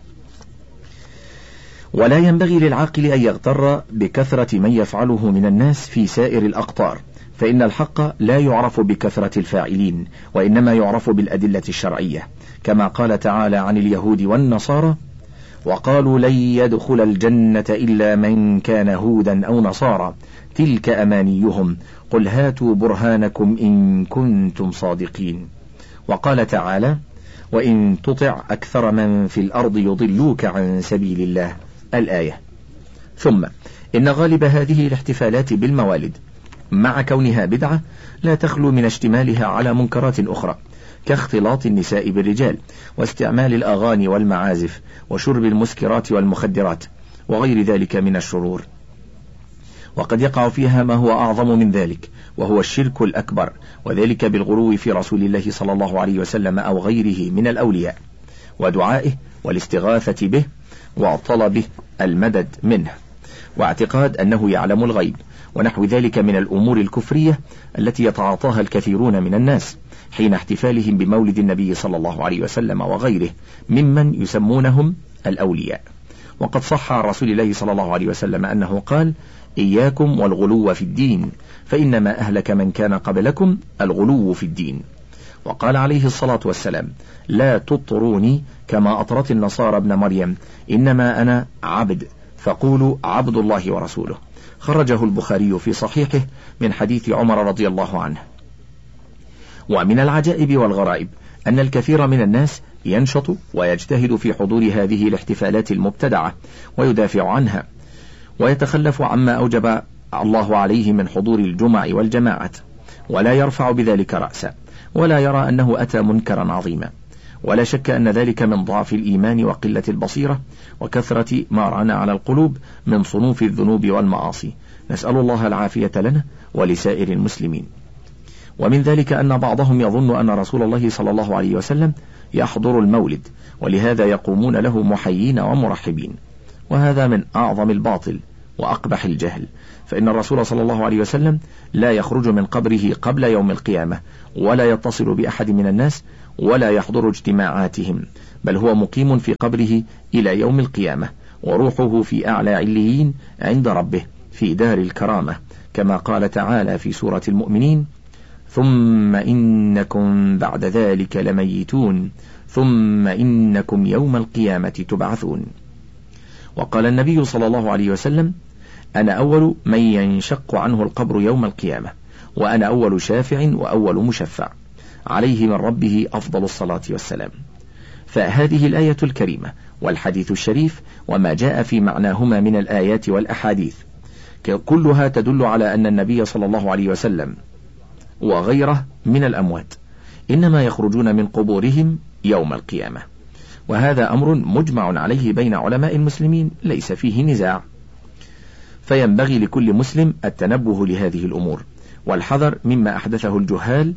Speaker 2: ولا ينبغي للعاقل أن يغتر بكثرة من يفعله من الناس في سائر الأقطار، فإن الحق لا يعرف بكثرة الفاعلين، وإنما يعرف بالأدلة الشرعية، كما قال تعالى عن اليهود والنصارى: وقالوا لن يدخل الجنة إلا من كان هودا أو نصارى تلك أمانيهم قل هاتوا برهانكم إن كنتم صادقين. وقال تعالى: وإن تطع أكثر من في الأرض يضلوك عن سبيل الله، الآية. ثم إن غالب هذه الاحتفالات بالموالد مع كونها بدعة لا تخلو من اشتمالها على منكرات أخرى، كاختلاط النساء بالرجال، واستعمال الأغاني والمعازف، وشرب المسكرات والمخدرات، وغير ذلك من الشرور. وقد يقع فيها ما هو أعظم من ذلك، وهو الشرك الأكبر، وذلك بالغلو في رسول الله صلى الله عليه وسلم أو غيره من الأولياء، ودعائه والاستغاثة به وطلب المدد منه، واعتقاد أنه يعلم الغيب، ونحو ذلك من الأمور الكفرية التي يتعاطاها الكثيرون من الناس حين احتفالهم بمولد النبي صلى الله عليه وسلم وغيره ممن يسمونهم الأولياء. وقد صح عن رسول الله صلى الله عليه وسلم أنه قال: إياكم والغلو في الدين، فإنما أهلك من كان قبلكم الغلو في الدين. وقال عليه الصلاة والسلام: لا تطروني كما أطرت النصارى ابن مريم، إنما أنا عبد، فقولوا عبد الله ورسوله. خرجه البخاري في صحيحه من حديث عمر رضي الله عنه. ومن العجائب والغرائب أن الكثير من الناس ينشط ويجتهد في حضور هذه الاحتفالات المبتدعة ويدافع عنها، ويتخلف عما أوجب الله عليه من حضور الجمع والجماعات، ولا يرفع بذلك رأسا، ولا يرى أنه أتى منكرا عظيما. ولا شك أن ذلك من ضعف الإيمان وقلة البصيرة وكثرة ما ران على القلوب من صنوف الذنوب والمعاصي، نسأل الله العافية لنا ولسائر المسلمين. ومن ذلك أن بعضهم يظن أن رسول الله صلى الله عليه وسلم يحضر المولد ولهذا يقومون له محيين ومرحبين، وهذا من أعظم الباطل وأقبح الجهل، فإن الرسول صلى الله عليه وسلم لا يخرج من قبره قبل يوم القيامة، ولا يتصل بأحد من الناس، ولا يحضر اجتماعاتهم، بل هو مقيم في قبره إلى يوم القيامة، وروحه في أعلى عليين عند ربه في دار الكرامة، كما قال تعالى في سورة المؤمنين: ثم إنكم بعد ذلك لميتون ثم إنكم يوم القيامة تبعثون. وقال النبي صلى الله عليه وسلم: أنا أول من ينشق عنه القبر يوم القيامة، وأنا أول شافع وأول مشفع، عليه من ربه أفضل الصلاة والسلام. فهذه الآية الكريمة والحديث الشريف وما جاء في معناهما من الآيات والأحاديث كلها تدل على أن النبي صلى الله عليه وسلم وغيره من الأموات إنما يخرجون من قبورهم يوم القيامة، وهذا أمر مجمع عليه بين علماء المسلمين ليس فيه نزاع، فينبغي لكل مسلم التنبه لهذه الأمور والحذر مما أحدثه الجهال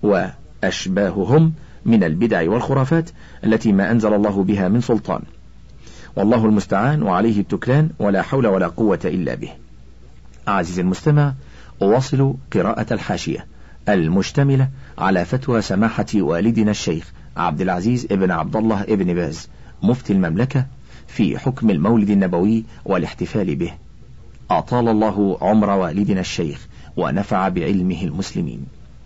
Speaker 2: وأشباههم من البدع والخرافات التي ما أنزل الله بها من سلطان، والله المستعان وعليه التكلان، ولا حول ولا قوة إلا به. عزيزي المستمع، أواصل قراءة الحاشية المشتملة على فتوى سماحة والدنا الشيخ عبد العزيز ابن عبد الله ابن باز مفتي المملكة في حكم المولد النبوي والاحتفال به، أطال الله عمر والدنا الشيخ ونفع بعلمه المسلمين.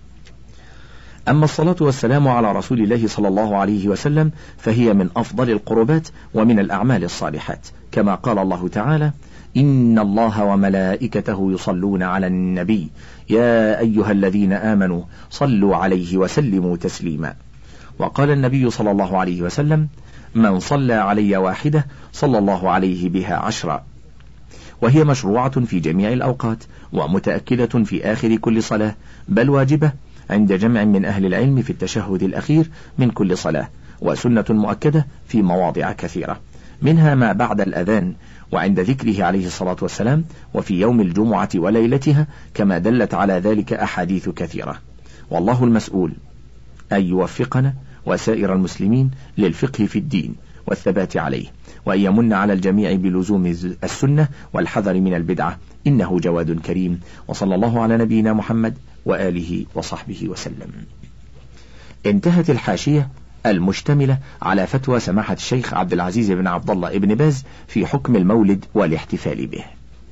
Speaker 2: أما الصلاة والسلام على رسول الله صلى الله عليه وسلم فهي من أفضل القربات ومن الأعمال الصالحات، كما قال الله تعالى: إن الله وملائكته يصلون على النبي يا أيها الذين آمنوا صلوا عليه وسلموا تسليما. وقال النبي صلى الله عليه وسلم: من صلى علي واحدة صلى الله عليه بها 10. وهي مشروعة في جميع الأوقات ومتأكدة في آخر كل صلاة، بل واجبة عند جمع من أهل العلم في التشهد الأخير من كل صلاة، وسنة مؤكدة في مواضع كثيرة، منها ما بعد الأذان وعند ذكره عليه الصلاة والسلام، وفي يوم الجمعة وليلتها، كما دلت على ذلك أحاديث كثيرة. والله المسؤول أن يوفقنا وسائر المسلمين للفقه في الدين والثبات عليه، وأن يمن على الجميع بلزوم السنة والحذر من البدعة، إنه جواد كريم. وصلى الله على نبينا محمد وآله وصحبه وسلم. انتهت الحاشية المشتملة على فتوى سماحة الشيخ عبد العزيز بن عبد الله ابن باز في حكم المولد والاحتفال به.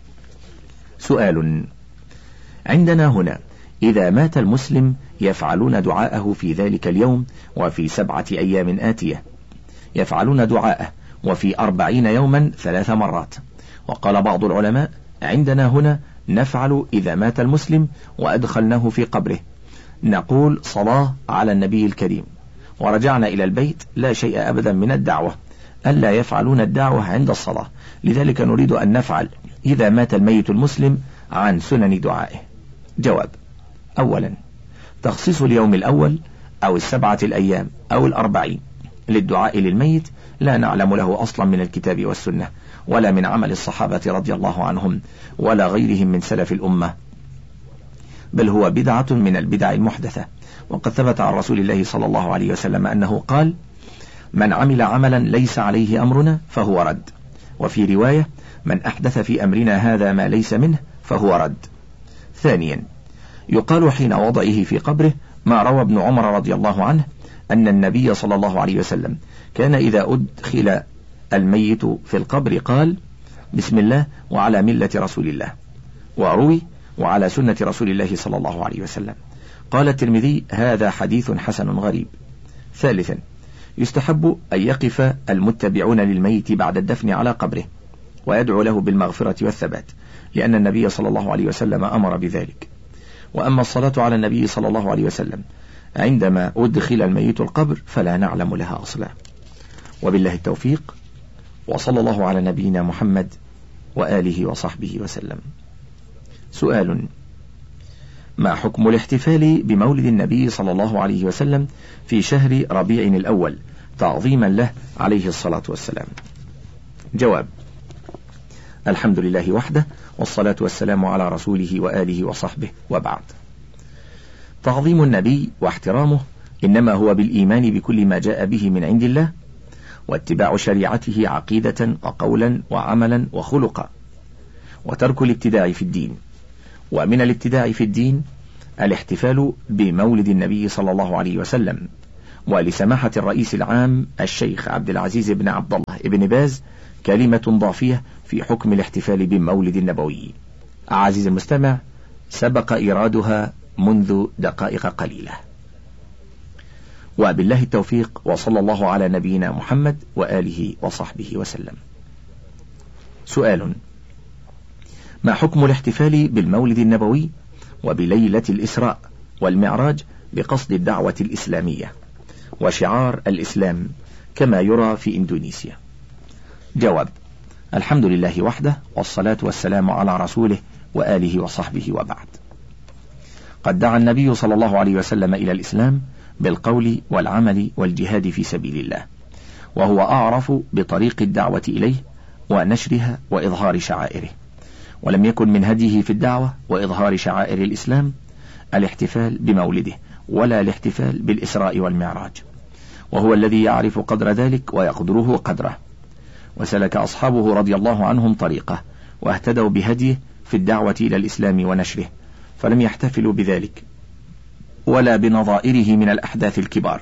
Speaker 2: سؤال: عندنا هنا إذا مات المسلم يفعلون دعاءه في ذلك اليوم وفي 7 أيام آتية، يفعلون دعاءه وفي 40 يوما 3 مرات. وقال بعض العلماء: عندنا هنا نفعل إذا مات المسلم وأدخلناه في قبره نقول صلاة على النبي الكريم، ورجعنا إلى البيت لا شيء أبدا من الدعوة، ألا يفعلون الدعوة عند الصلاة، لذلك نريد أن نفعل إذا مات الميت المسلم عن سنن دعائه. جواب: أولا، تخصيص اليوم الأول أو 7 الأيام أو 40 للدعاء للميت لا نعلم له أصلا من الكتاب والسنة، ولا من عمل الصحابة رضي الله عنهم ولا غيرهم من سلف الأمة، بل هو بدعة من البدع المحدثة. وقد ثبت عن رسول الله صلى الله عليه وسلم أنه قال: من عمل عملا ليس عليه أمرنا فهو رد. وفي رواية: من أحدث في أمرنا هذا ما ليس منه فهو رد. ثانيا، يقال حين وضعه في قبره ما روى ابن عمر رضي الله عنه أن النبي صلى الله عليه وسلم كان إذا أدخل الميت في القبر قال: بسم الله وعلى ملة رسول الله. وروي: وعلى سنة رسول الله صلى الله عليه وسلم. قال الترمذي: هذا حديث حسن غريب. ثالثا، يستحب أن يقف المتبعون للميت بعد الدفن على قبره ويدعو له بالمغفرة والثبات، لأن النبي صلى الله عليه وسلم أمر بذلك. وأما الصلاة على النبي صلى الله عليه وسلم عندما أدخل الميت القبر فلا نعلم لها أصلا. وبالله التوفيق، وصلى الله على نبينا محمد وآله وصحبه وسلم. سؤال: ما حكم الاحتفال بمولد النبي صلى الله عليه وسلم في شهر ربيع الأول تعظيما له عليه الصلاة والسلام؟ جواب: الحمد لله وحده، والصلاة والسلام على رسوله وآله وصحبه، وبعد. تعظيم النبي واحترامه إنما هو بالإيمان بكل ما جاء به من عند الله، واتباع شريعته عقيدة وقولا وعملا وخلقا، وترك الابتداع في الدين. ومن الابتداع في الدين الاحتفال بمولد النبي صلى الله عليه وسلم. ولسماحة الرئيس العام الشيخ عبد العزيز بن عبد الله بن باز كلمة ضافية في حكم الاحتفال بالمولد النبوي. عزيزي المستمع، سبق إيرادها منذ دقائق قليلة. وبالله التوفيق، وصلى الله على نبينا محمد وآله وصحبه وسلم. سؤال: ما حكم الاحتفال بالمولد النبوي وبليلة الإسراء والمعراج بقصد الدعوة الإسلامية وشعار الإسلام كما يرى في إندونيسيا؟ جواب: الحمد لله وحده، والصلاة والسلام على رسوله وآله وصحبه، وبعد. قد دعا النبي صلى الله عليه وسلم إلى الإسلام بالقول والعمل والجهاد في سبيل الله، وهو أعرف بطريق الدعوة إليه ونشرها وإظهار شعائره. ولم يكن من هديه في الدعوة وإظهار شعائر الإسلام الاحتفال بمولده ولا الاحتفال بالإسراء والمعراج، وهو الذي يعرف قدر ذلك ويقدره قدره. وسلك أصحابه رضي الله عنهم طريقه واهتدوا بهديه في الدعوة إلى الإسلام ونشره، فلم يحتفلوا بذلك ولا بنظائره من الأحداث الكبار،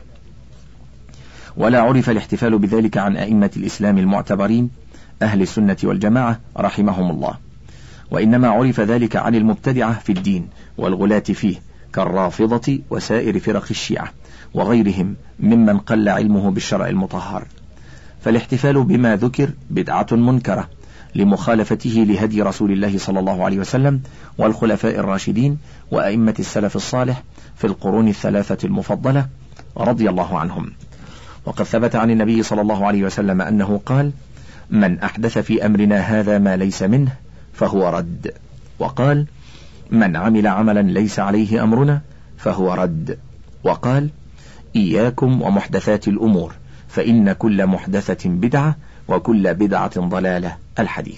Speaker 2: ولا عرف الاحتفال بذلك عن أئمة الإسلام المعتبرين أهل السنة والجماعة رحمهم الله، وإنما عرف ذلك عن المبتدعة في الدين والغلاة فيه كالرافضة وسائر فرق الشيعة وغيرهم ممن قل علمه بالشرع المطهر. فالاحتفال بما ذكر بدعة منكرة لمخالفته لهدي رسول الله صلى الله عليه وسلم والخلفاء الراشدين وأئمة السلف الصالح في القرون الثلاثة المفضلة رضي الله عنهم. وقد ثبت عن النبي صلى الله عليه وسلم أنه قال: من أحدث في أمرنا هذا ما ليس منه فهو رد. وقال: من عمل عملا ليس عليه أمرنا فهو رد. وقال: إياكم ومحدثات الأمور فإن كل محدثة بدعة وكل بدعة ضلالة. الحديث.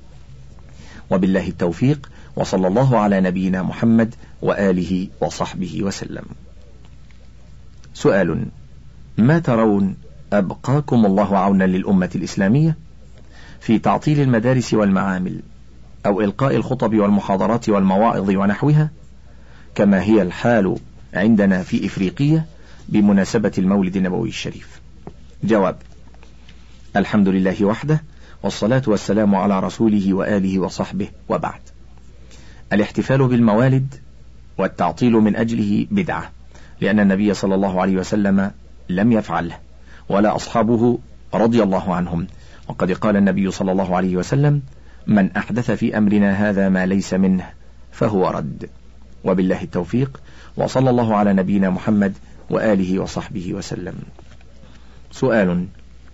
Speaker 2: وبالله التوفيق، وصلى الله على نبينا محمد وآله وصحبه وسلم. سؤال: ما ترون أبقاكم الله عونا للأمة الإسلامية في تعطيل المدارس والمعامل أو إلقاء الخطب والمحاضرات والمواعظ ونحوها كما هي الحال عندنا في إفريقيا بمناسبة المولد النبوي الشريف؟ جواب: الحمد لله وحده، والصلاة والسلام على رسوله وآله وصحبه، وبعد. الاحتفال بالموالد والتعطيل من أجله بدعة، لأن النبي صلى الله عليه وسلم لم يفعله ولا أصحابه رضي الله عنهم. وقد قال النبي صلى الله عليه وسلم: من أحدث في أمرنا هذا ما ليس منه فهو رد. وبالله التوفيق، وصلى الله على نبينا محمد وآله وصحبه وسلم. سؤال: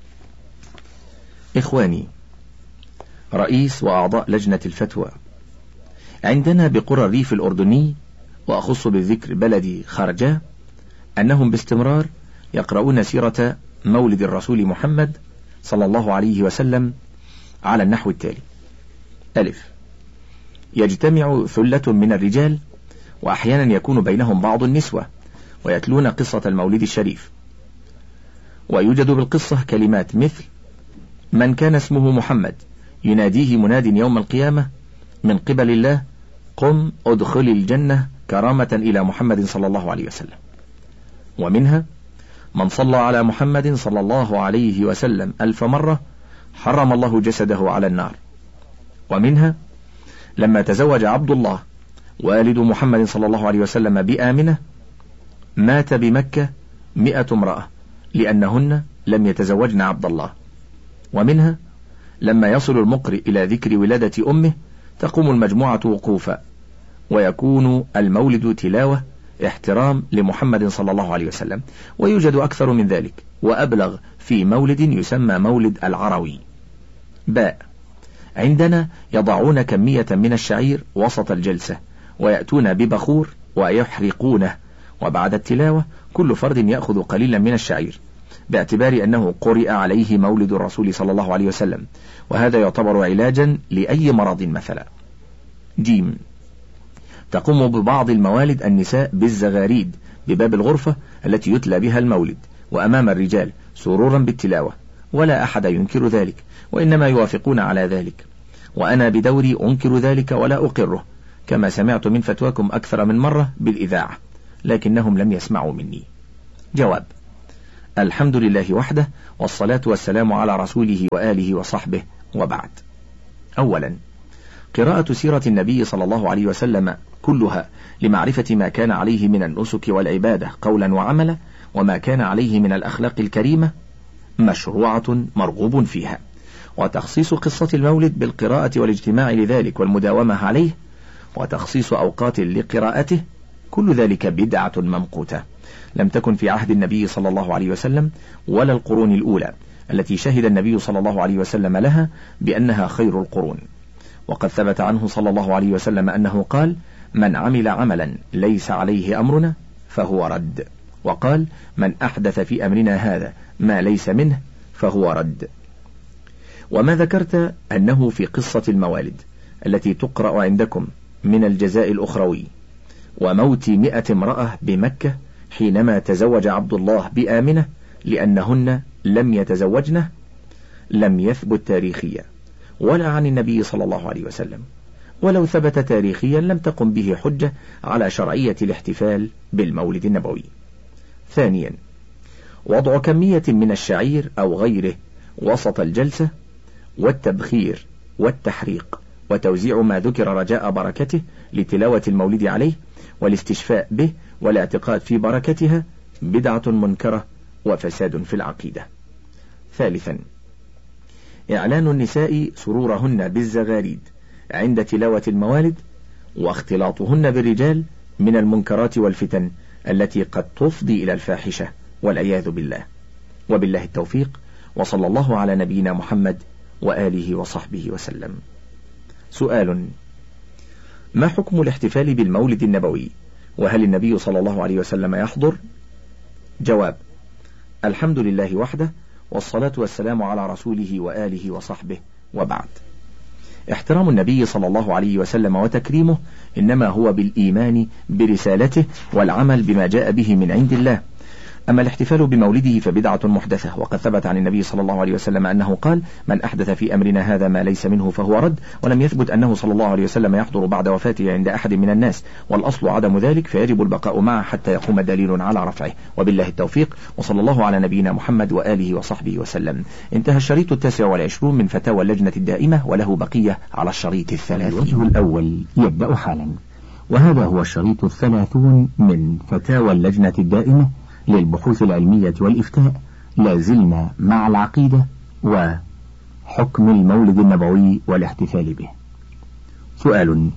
Speaker 2: إخواني، رئيس وأعضاء لجنة الفتوى عندنا بقرى الريف الأردني، وأخص بالذكر بلدي خرجة، أنهم باستمرار يقرؤون سيرة مولد الرسول محمد صلى الله عليه وسلم على النحو التالي: ألف، يجتمع ثلة من الرجال وأحيانا يكون بينهم بعض النسوة ويتلون قصة المولد الشريف، ويوجد بالقصة كلمات مثل: من كان اسمه محمد يناديه مناد يوم القيامة من قبل الله: قم ادخل الجنة كرامة إلى محمد صلى الله عليه وسلم. ومنها: من صلى على محمد صلى الله عليه وسلم 1000 مرة حرم الله جسده على النار. ومنها: لما تزوج عبد الله والد محمد صلى الله عليه وسلم بآمنة مات بمكة 100 امرأة لأنهن لم يتزوجن عبد الله. ومنها: لما يصل المقرئ إلى ذكر ولادة أمه تقوم المجموعة وقوفا، ويكون المولد تلاوة احترام لمحمد صلى الله عليه وسلم. ويوجد أكثر من ذلك وأبلغ في مولد يسمى مولد العروي. باء، عندنا يضعون كمية من الشعير وسط الجلسة ويأتون ببخور ويحرقونه، وبعد التلاوة كل فرد يأخذ قليلا من الشعير باعتبار أنه قرئ عليه مولد الرسول صلى الله عليه وسلم، وهذا يعتبر علاجا لأي مرض مثلا. جيم، تقوم ببعض الموالد النساء بالزغاريد بباب الغرفة التي يتلى بها المولد وأمام الرجال سرورا بالتلاوة، ولا أحد ينكر ذلك، وإنما يوافقون على ذلك، وأنا بدوري أنكر ذلك ولا أقره، كما سمعت من فتواكم أكثر من مرة بالإذاعة، لكنهم لم يسمعوا مني. جواب: الحمد لله وحده، والصلاة والسلام على رسوله وآله وصحبه، وبعد. أولا، قراءة سيرة النبي صلى الله عليه وسلم كلها لمعرفة ما كان عليه من النسك والعبادة قولا وعملا، وما كان عليه من الأخلاق الكريمة، مشروعة مرغوب فيها. وتخصيص قصة المولد بالقراءة والاجتماع لذلك والمداومة عليه، وتخصيص أوقات لقراءته، كل ذلك بدعة ممقوتة، لم تكن في عهد النبي صلى الله عليه وسلم ولا القرون الأولى التي شهد النبي صلى الله عليه وسلم لها بأنها خير القرون. وقد ثبت عنه صلى الله عليه وسلم أنه قال: من عمل عملا ليس عليه أمرنا فهو رد. وقال: من أحدث في أمرنا هذا ما ليس منه فهو رد. وما ذكرت أنه في قصة الموالد التي تقرأ عندكم من الجزاء الأخروي وموت 100 امرأة بمكة حينما تزوج عبد الله بآمنة لأنهن لم يتزوجنه، لم يثبت تاريخيا ولا عن النبي صلى الله عليه وسلم، ولو ثبت تاريخيا لم تقم به حجة على شرعية الاحتفال بالمولد النبوي. ثانيا، وضع كمية من الشعير أو غيره وسط الجلسة، والتبخير والتحريق وتوزيع ما ذكر رجاء بركته لتلاوة المولد عليه والاستشفاء به والاعتقاد في بركتها، بدعة منكرة وفساد في العقيدة. ثالثا، إعلان النساء سرورهن بالزغاريد عند تلاوة الموالد، واختلاطهن بالرجال من المنكرات والفتن التي قد تفضي إلى الفاحشة والعياذ بالله. وبالله التوفيق، وصلى الله على نبينا محمد وآله وصحبه وسلم. سؤال: ما حكم الاحتفال بالمولد النبوي؟ وهل النبي صلى الله عليه وسلم يحضر؟ جواب: الحمد لله وحده، والصلاة والسلام على رسوله وآله وصحبه، وبعد. احترام النبي صلى الله عليه وسلم وتكريمه إنما هو بالإيمان برسالته والعمل بما جاء به من عند الله. أما الاحتفال بمولده فبدعة محدثة، وقد ثبت عن النبي صلى الله عليه وسلم أنه قال: من أحدث في أمرنا هذا ما ليس منه فهو رد. ولم يثبت أنه صلى الله عليه وسلم يحضر بعد وفاته عند أحد من الناس، والأصل عدم ذلك، فيجب البقاء معه حتى يقوم دليل على رفعه. وبالله التوفيق، وصلى الله على نبينا محمد وآله وصحبه وسلم. انتهى الشريط 29 من فتاوى اللجنة الدائمة، وله بقية على الشريط 30.
Speaker 1: الوجه الأول يبدأ حالا، وهذا هو الشريط 30 من فتاوى اللجنة الدائمة للبحوث العلمية والإفتاء. لازلنا مع العقيدة وحكم المولد النبوي والاحتفال به. سؤال: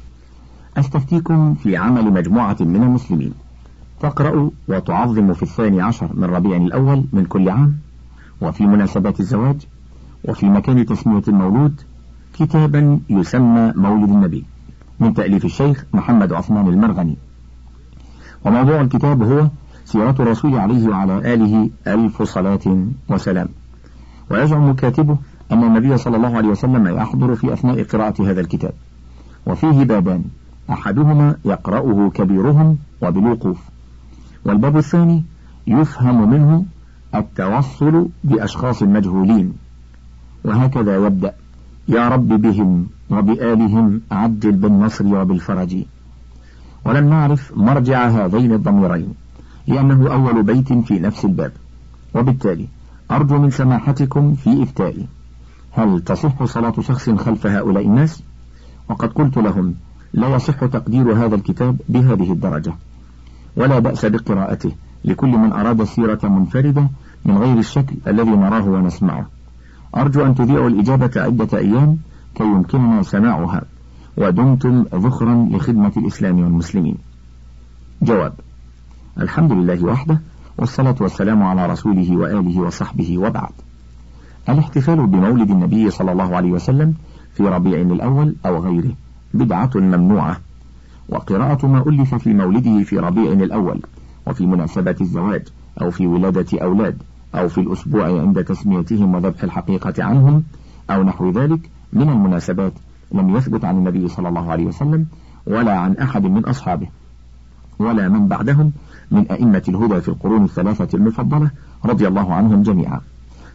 Speaker 1: أستفتيكم في عمل مجموعة من المسلمين تقرأ وتعظم في 12 من ربيع الأول من كل عام، وفي مناسبات الزواج، وفي مكان تسمية المولود، كتابا يسمى مولد النبي من تأليف الشيخ محمد عثمان المرغني، وموضوع الكتاب هو سيرة الرسول عليه وعلى آله 1000 صلاة وسلام. ويزعم كاتبه أن النبي صلى الله عليه وسلم يحضر في أثناء قراءة هذا الكتاب، وفيه بابان، أحدهما يقرأه كبيرهم وبالوقوف، والباب الثاني يفهم منه التوصل بأشخاص مجهولين، وهكذا يبدأ: يا رب بهم وبآلهم عجل بالنصر وبالفرج. ولم نعرف مرجع هذين الضميرين لأنه أول بيت في نفس الباب، وبالتالي أرجو من سماحتكم في إفتائي: هل تصح صلاة شخص خلف هؤلاء الناس؟ وقد قلت لهم: لا يصح تقدير هذا الكتاب بهذه الدرجة، ولا بأس بقراءته لكل من أراد السيرة منفردة من غير الشكل الذي نراه ونسمعه. أرجو أن تذيعوا الإجابة عدة أيام كي يمكننا سماعها، ودمتم ذخرا لخدمة الإسلام والمسلمين. جواب: الحمد لله وحده، والصلاة والسلام على رسوله وآله وصحبه، وبعد. الاحتفال بمولد النبي صلى الله عليه وسلم في ربيع الأول أو غيره بدعة ممنوعة، وقراءة ما ألف في مولده في ربيع الأول وفي مناسبة الزواج أو في ولادة أولاد أو في الأسبوع عند تسميتهم وذبح الحقيقة عنهم أو نحو ذلك من المناسبات لم يثبت عن النبي صلى الله عليه وسلم ولا عن أحد من أصحابه ولا من بعدهم من أئمة الهدى في القرون الثلاثة المفضلة رضي الله عنهم جميعا.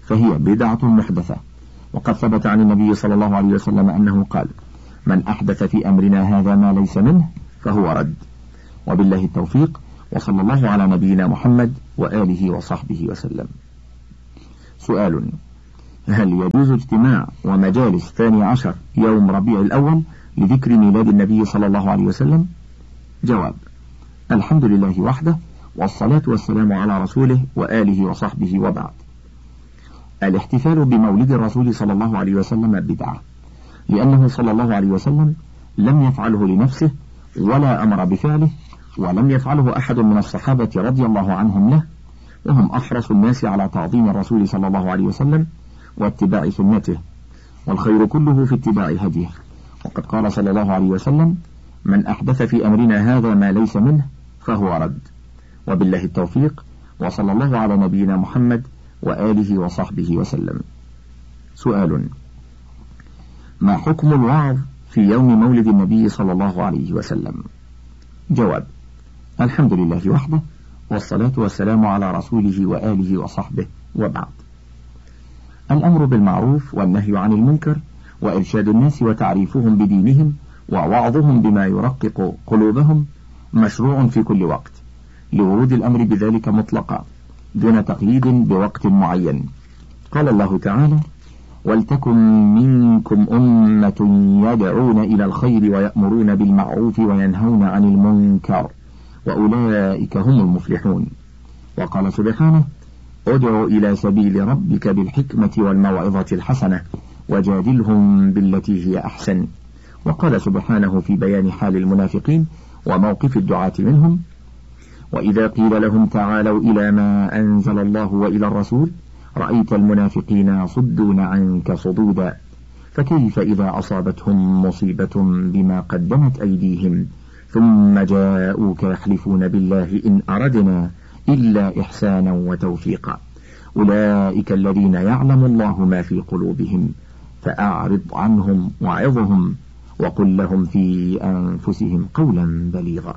Speaker 1: فهي بدعة محدثة. وقد ثبت عن النبي صلى الله عليه وسلم أنه قال: من أحدث في أمرنا هذا ما ليس منه فهو رد. وبالله التوفيق، وصلى الله على نبينا محمد وآله وصحبه وسلم. سؤال: هل يجوز اجتماع ومجالس 12 يوم ربيع الأول لذكر ميلاد النبي صلى الله عليه وسلم؟ جواب: الحمد لله وحده، والصلاة والسلام على رسوله وآله وصحبه، وبعد. الاحتفال بمولد الرسول صلى الله عليه وسلم بدعة، لأنه صلى الله عليه وسلم لم يفعله لنفسه ولا أمر بفعله، ولم يفعله أحد من الصحابة رضي الله عنهم له، وهم أحرص الناس على تعظيم الرسول صلى الله عليه وسلم واتباع سنته، والخير كله في اتباع هديه. وقد قال صلى الله عليه وسلم: من أحدث في أمرنا هذا ما ليس منه فهو رد. وبالله التوفيق، وصلى الله على نبينا محمد وآله وصحبه وسلم. سؤال: ما حكم الوعظ في يوم مولد النبي صلى الله عليه وسلم؟ جواب: الحمد لله وحده، والصلاة والسلام على رسوله وآله وصحبه، وبعد. الأمر بالمعروف والنهي عن المنكر وإرشاد الناس وتعريفهم بدينهم ووعظهم بما يرقق قلوبهم مشروع في كل وقت، لورود الأمر بذلك مطلقا دون تقييد بوقت معين. قال الله تعالى: ولتكن منكم أمة يدعون إلى الخير ويأمرون بالمعروف وينهون عن المنكر وأولئك هم المفلحون. وقال سبحانه: ادع إلى سبيل ربك بالحكمة والموعظة الحسنة وجادلهم بالتي هي أحسن. وقال سبحانه في بيان حال المنافقين وموقف الدعاة منهم: وإذا قيل لهم تعالوا إلى ما أنزل الله وإلى الرسول رأيت المنافقين يصدون عنك صدودا، فكيف إذا أصابتهم مصيبة بما قدمت أيديهم ثم جاءوك يحلفون بالله إن أردنا إلا إحسانا وتوفيقا، أولئك الذين يعلم الله ما في قلوبهم فأعرض عنهم وعظهم وقل لهم في أنفسهم قولا بليغا،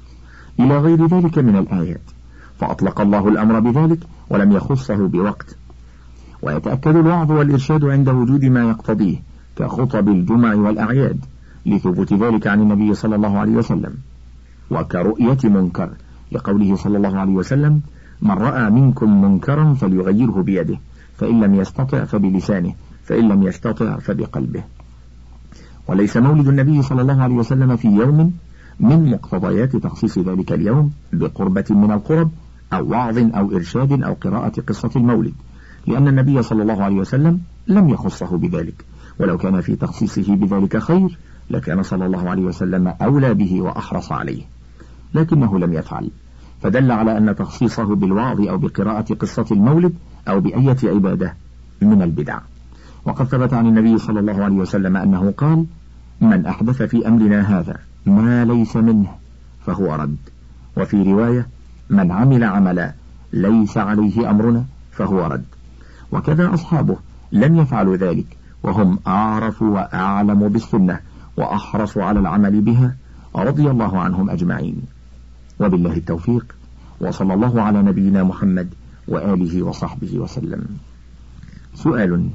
Speaker 1: إلى غير ذلك من الآيات. فأطلق الله الأمر بذلك ولم يخصه بوقت. ويتأكد الوعظ والإرشاد عند وجود ما يقتضيه كخطب الجمع والأعياد، لثبوت ذلك عن النبي صلى الله عليه وسلم، وكرؤية منكر، لقوله صلى الله عليه وسلم: من رأى منكم منكرا فليغيره بيده، فإن لم يستطع فبلسانه، فإن لم يستطع فبقلبه. وليس مولد النبي صلى الله عليه وسلم في يوم من مقتضيات تخصيص ذلك اليوم بقربة من القرب أو وعظ أو إرشاد أو قراءة قصة المولد، لأن النبي صلى الله عليه وسلم لم يخصه بذلك، ولو كان في تخصيصه بذلك خير لكان صلى الله عليه وسلم أولى به وأحرص عليه، لكنه لم يفعل، فدل على أن تخصيصه بالوعظ أو بقراءة قصة المولد أو بأية عبادة من البدع. وقد ثبت عن النبي صلى الله عليه وسلم أنه قال: من أحدث في أمرنا هذا ما ليس منه فهو رد. وفي رواية: من عمل عملا ليس عليه أمرنا فهو رد. وكذا أصحابه لم يفعلوا ذلك، وهم أعرف وأعلم بالسنة وأحرص على العمل بها رضي الله عنهم أجمعين. وبالله التوفيق، وصلى الله على نبينا محمد وآله وصحبه وسلم. سؤال: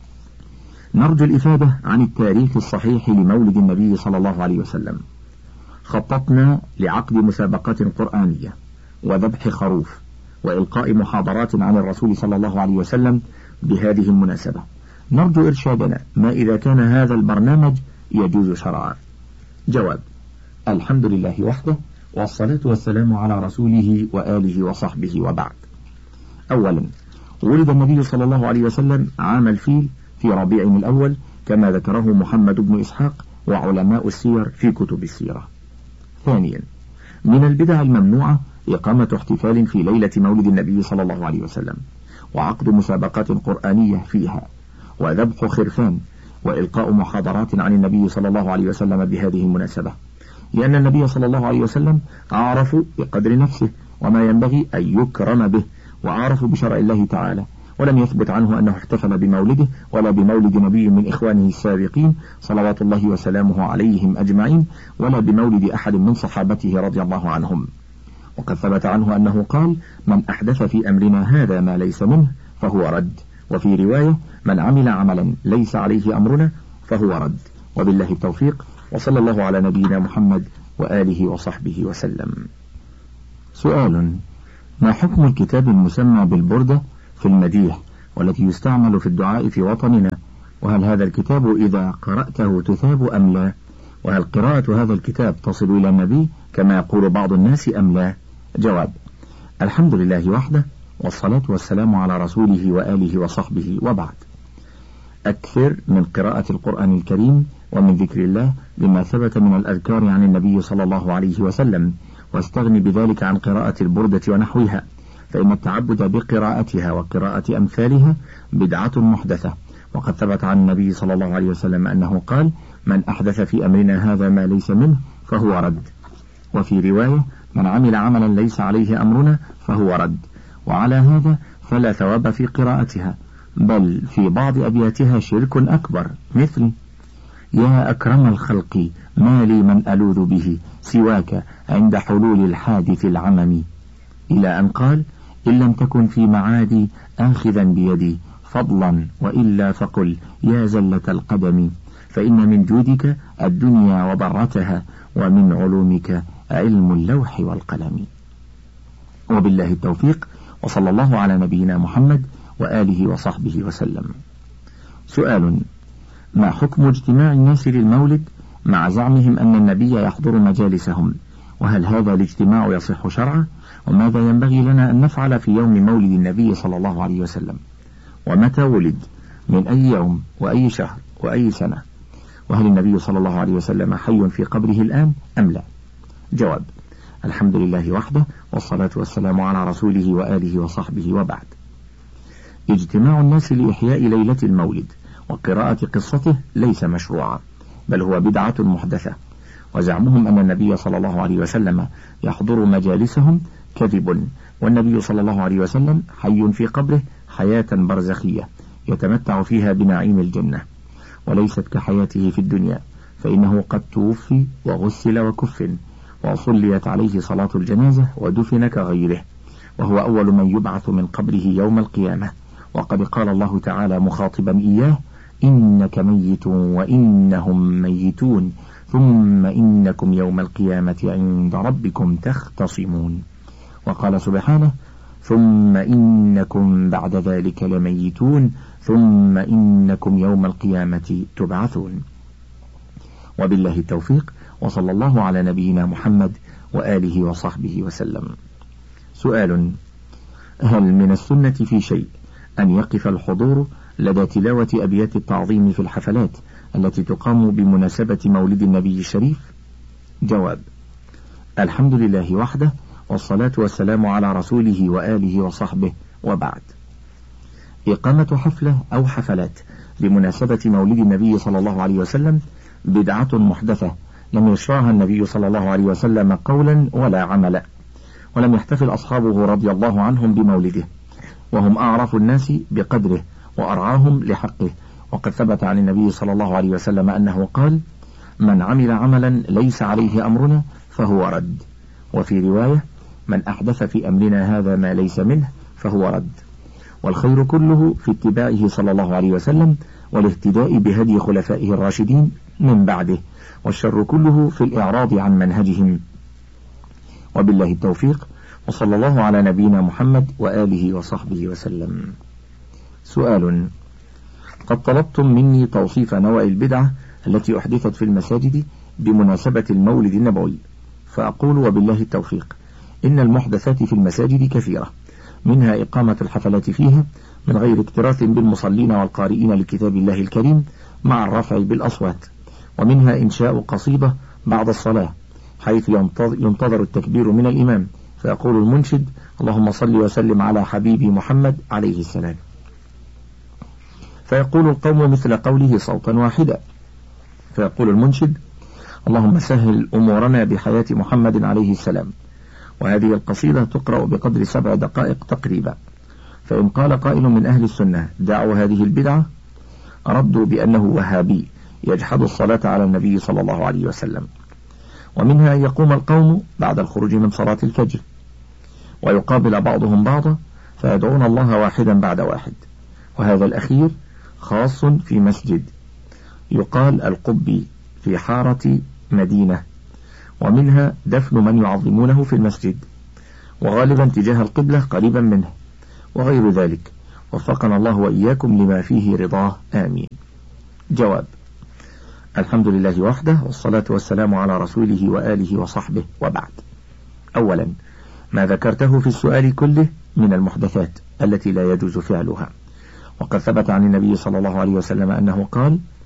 Speaker 1: نرجو الإفادة عن التاريخ الصحيح لمولد النبي صلى الله عليه وسلم. خططنا لعقد مسابقات قرآنية وذبح خروف وإلقاء محاضرات عن الرسول صلى الله عليه وسلم بهذه المناسبة، نرجو إرشادنا ما إذا كان هذا البرنامج يجوز شرعا. جواب: الحمد لله وحده، والصلاة والسلام على رسوله وآله وصحبه، وبعد. أولا، ولد النبي صلى الله عليه وسلم عام الفيل في ربيع الأول كما ذكره محمد بن إسحاق وعلماء السير في كتب السيرة. ثانيا، من البدع الممنوعة إقامة احتفال في ليلة مولد النبي صلى الله عليه وسلم، وعقد مسابقات قرآنية فيها، وذبح خرفان، وإلقاء محاضرات عن النبي صلى الله عليه وسلم بهذه المناسبة، لأن النبي صلى الله عليه وسلم أعرف بقدر نفسه وما ينبغي أن يكرم به، وأعرف بشرع الله تعالى، ولم يثبت عنه أنه احتفل بمولده ولا بمولد نبي من إخوانه السابقين صلوات الله وسلامه عليهم أجمعين، ولا بمولد أحد من صحابته رضي الله عنهم. وقد ثبت عنه أنه قال: من أحدث في أمرنا هذا ما ليس منه فهو رد.
Speaker 2: وفي رواية من عمل عملا ليس عليه أمرنا فهو رد. وبالله التوفيق، وصلى الله على نبينا محمد وآله وصحبه وسلم. سؤال: ما حكم الكتاب المسمى بالبردة في المديح والتي يستعمل في الدعاء في وطننا؟ وهل هذا الكتاب إذا قرأته تثاب أم لا؟ وهل قراءة هذا الكتاب تصل إلى النبي كما يقول بعض الناس أم لا؟ جواب: الحمد لله وحده، والصلاة والسلام على رسوله وآله وصحبه، وبعد. أكثر من قراءة القرآن الكريم ومن ذكر الله بما ثبت من الأذكار عن النبي صلى الله عليه وسلم، واستغني بذلك عن قراءة البردة ونحوها، فإن التعبد بقراءتها وقراءة أمثالها بدعة محدثة، وقد ثبت عن النبي صلى الله عليه وسلم أنه قال: من أحدث في أمرنا هذا ما ليس منه فهو رد. وفي رواية: من عمل عملا ليس عليه أمرنا فهو رد. وعلى هذا فلا ثواب في قراءتها، بل في بعض أبياتها شرك أكبر، مثل: يا أكرم الخلق ما لي من ألوذ به سواك عند حلول الحادث العمم، إلى أن قال: إن لم تكن في معادي آخذا بيدي فضلا وإلا فقل يا زلة القدم، فإن من جودك الدنيا وضرتها ومن علومك علم اللوح والقلم. وبالله التوفيق، وصلى الله على نبينا محمد وآله وصحبه وسلم. سؤال: ما حكم اجتماع الناس للمولد مع زعمهم أن النبي يحضر مجالسهم؟ وهل هذا الاجتماع يصح شرعا؟ وماذا ينبغي لنا أن نفعل في يوم مولد النبي صلى الله عليه وسلم؟ ومتى ولد؟ من أي يوم وأي شهر وأي سنة؟ وهل النبي صلى الله عليه وسلم حي في قبره الآن أم لا؟ جواب: الحمد لله وحده، والصلاة والسلام على رسوله وآله وصحبه، وبعد. اجتماع الناس لإحياء ليلة المولد وقراءة قصته ليس مشروعا، بل هو بدعة محدثة، وزعمهم أن النبي صلى الله عليه وسلم يحضر مجالسهم كذب، والنبي صلى الله عليه وسلم حي في قبره حياة برزخية يتمتع فيها بنعيم الجنة، وليست كحياته في الدنيا، فإنه قد توفي وغسل وكفن وصليت عليه صلاة الجنازة ودفن كغيره، وهو أول من يبعث من قبره يوم القيامة. وقد قال الله تعالى مخاطبا إياه: إنك ميت وإنهم ميتون ثم إنكم يوم القيامة عند ربكم تختصمون. وقال سبحانه: ثم إنكم بعد ذلك لميتون ثم إنكم يوم القيامة تبعثون. وبالله التوفيق، وصلى الله على نبينا محمد وآله وصحبه وسلم. سؤال: هل من السنة في شيء أن يقف الحضور لدى تلاوة أبيات التعظيم في الحفلات التي تقام بمناسبة مولد النبي الشريف؟ جواب: الحمد لله وحده، والصلاة والسلام على رسوله وآله وصحبه، وبعد. إقامة حفلة أو حفلات بمناسبة مولد النبي صلى الله عليه وسلم بدعة محدثة لم يشرعها النبي صلى الله عليه وسلم قولا ولا عملا، ولم يحتفل أصحابه رضي الله عنهم بمولده، وهم أعرف الناس بقدره وأرعاهم لحقه. وقد ثبت عن النبي صلى الله عليه وسلم أنه قال: من عمل عملا ليس عليه أمرنا فهو رد. وفي رواية: من أحدث في أمرنا هذا ما ليس منه فهو رد. والخير كله في اتباعه صلى الله عليه وسلم والاهتداء بهدي خلفائه الراشدين من بعده، والشر كله في الإعراض عن منهجهم. وبالله التوفيق، وصلى الله على نبينا محمد وآله وصحبه وسلم. سؤال: قد طلبتم مني توصيف نوع البدعة التي أحدثت في المساجد بمناسبة المولد النبوي، فأقول وبالله التوفيق: إن المحدثات في المساجد كثيرة، منها إقامة الحفلات فيها من غير اكتراث بالمصلين والقارئين لكتاب الله الكريم مع الرفع بالأصوات، ومنها إنشاء قصيدة بعد الصلاة حيث ينتظر التكبير من الإمام، فيقول المنشد: اللهم صل وسلم على حبيبي محمد عليه السلام، فيقول القوم مثل قوله صوتا واحدا، فيقول المنشد: اللهم سهل أمورنا بحياة محمد عليه السلام. وهذه القصيدة تقرأ بقدر 7 دقائق تقريبا. فإن قال قائل من أهل السنة: دعوا هذه البدعة، ردوا بأنه وهابي يجحد الصلاة على النبي صلى الله عليه وسلم. ومنها أن يقوم القوم بعد الخروج من صلاة الفجر ويقابل بعضهم بعضا فيدعون الله واحدا بعد واحد، وهذا الأخير خاص في مسجد يقال القبي في حارة مدينة، ومنها دفن من يعظمونه في المسجد، وغالبا تجاه القبلة قريبا منه، وغير ذلك. وفقنا الله وإياكم لما فيه رضاه، آمين. جواب: الحمد لله وحده، والصلاة والسلام على رسوله وآله وصحبه، وبعد. أولا، ما ذكرته في السؤال كله من المحدثات التي لا يجوز فعلها، وقد ثبت عن النبي صلى الله عليه وسلم أنه قال: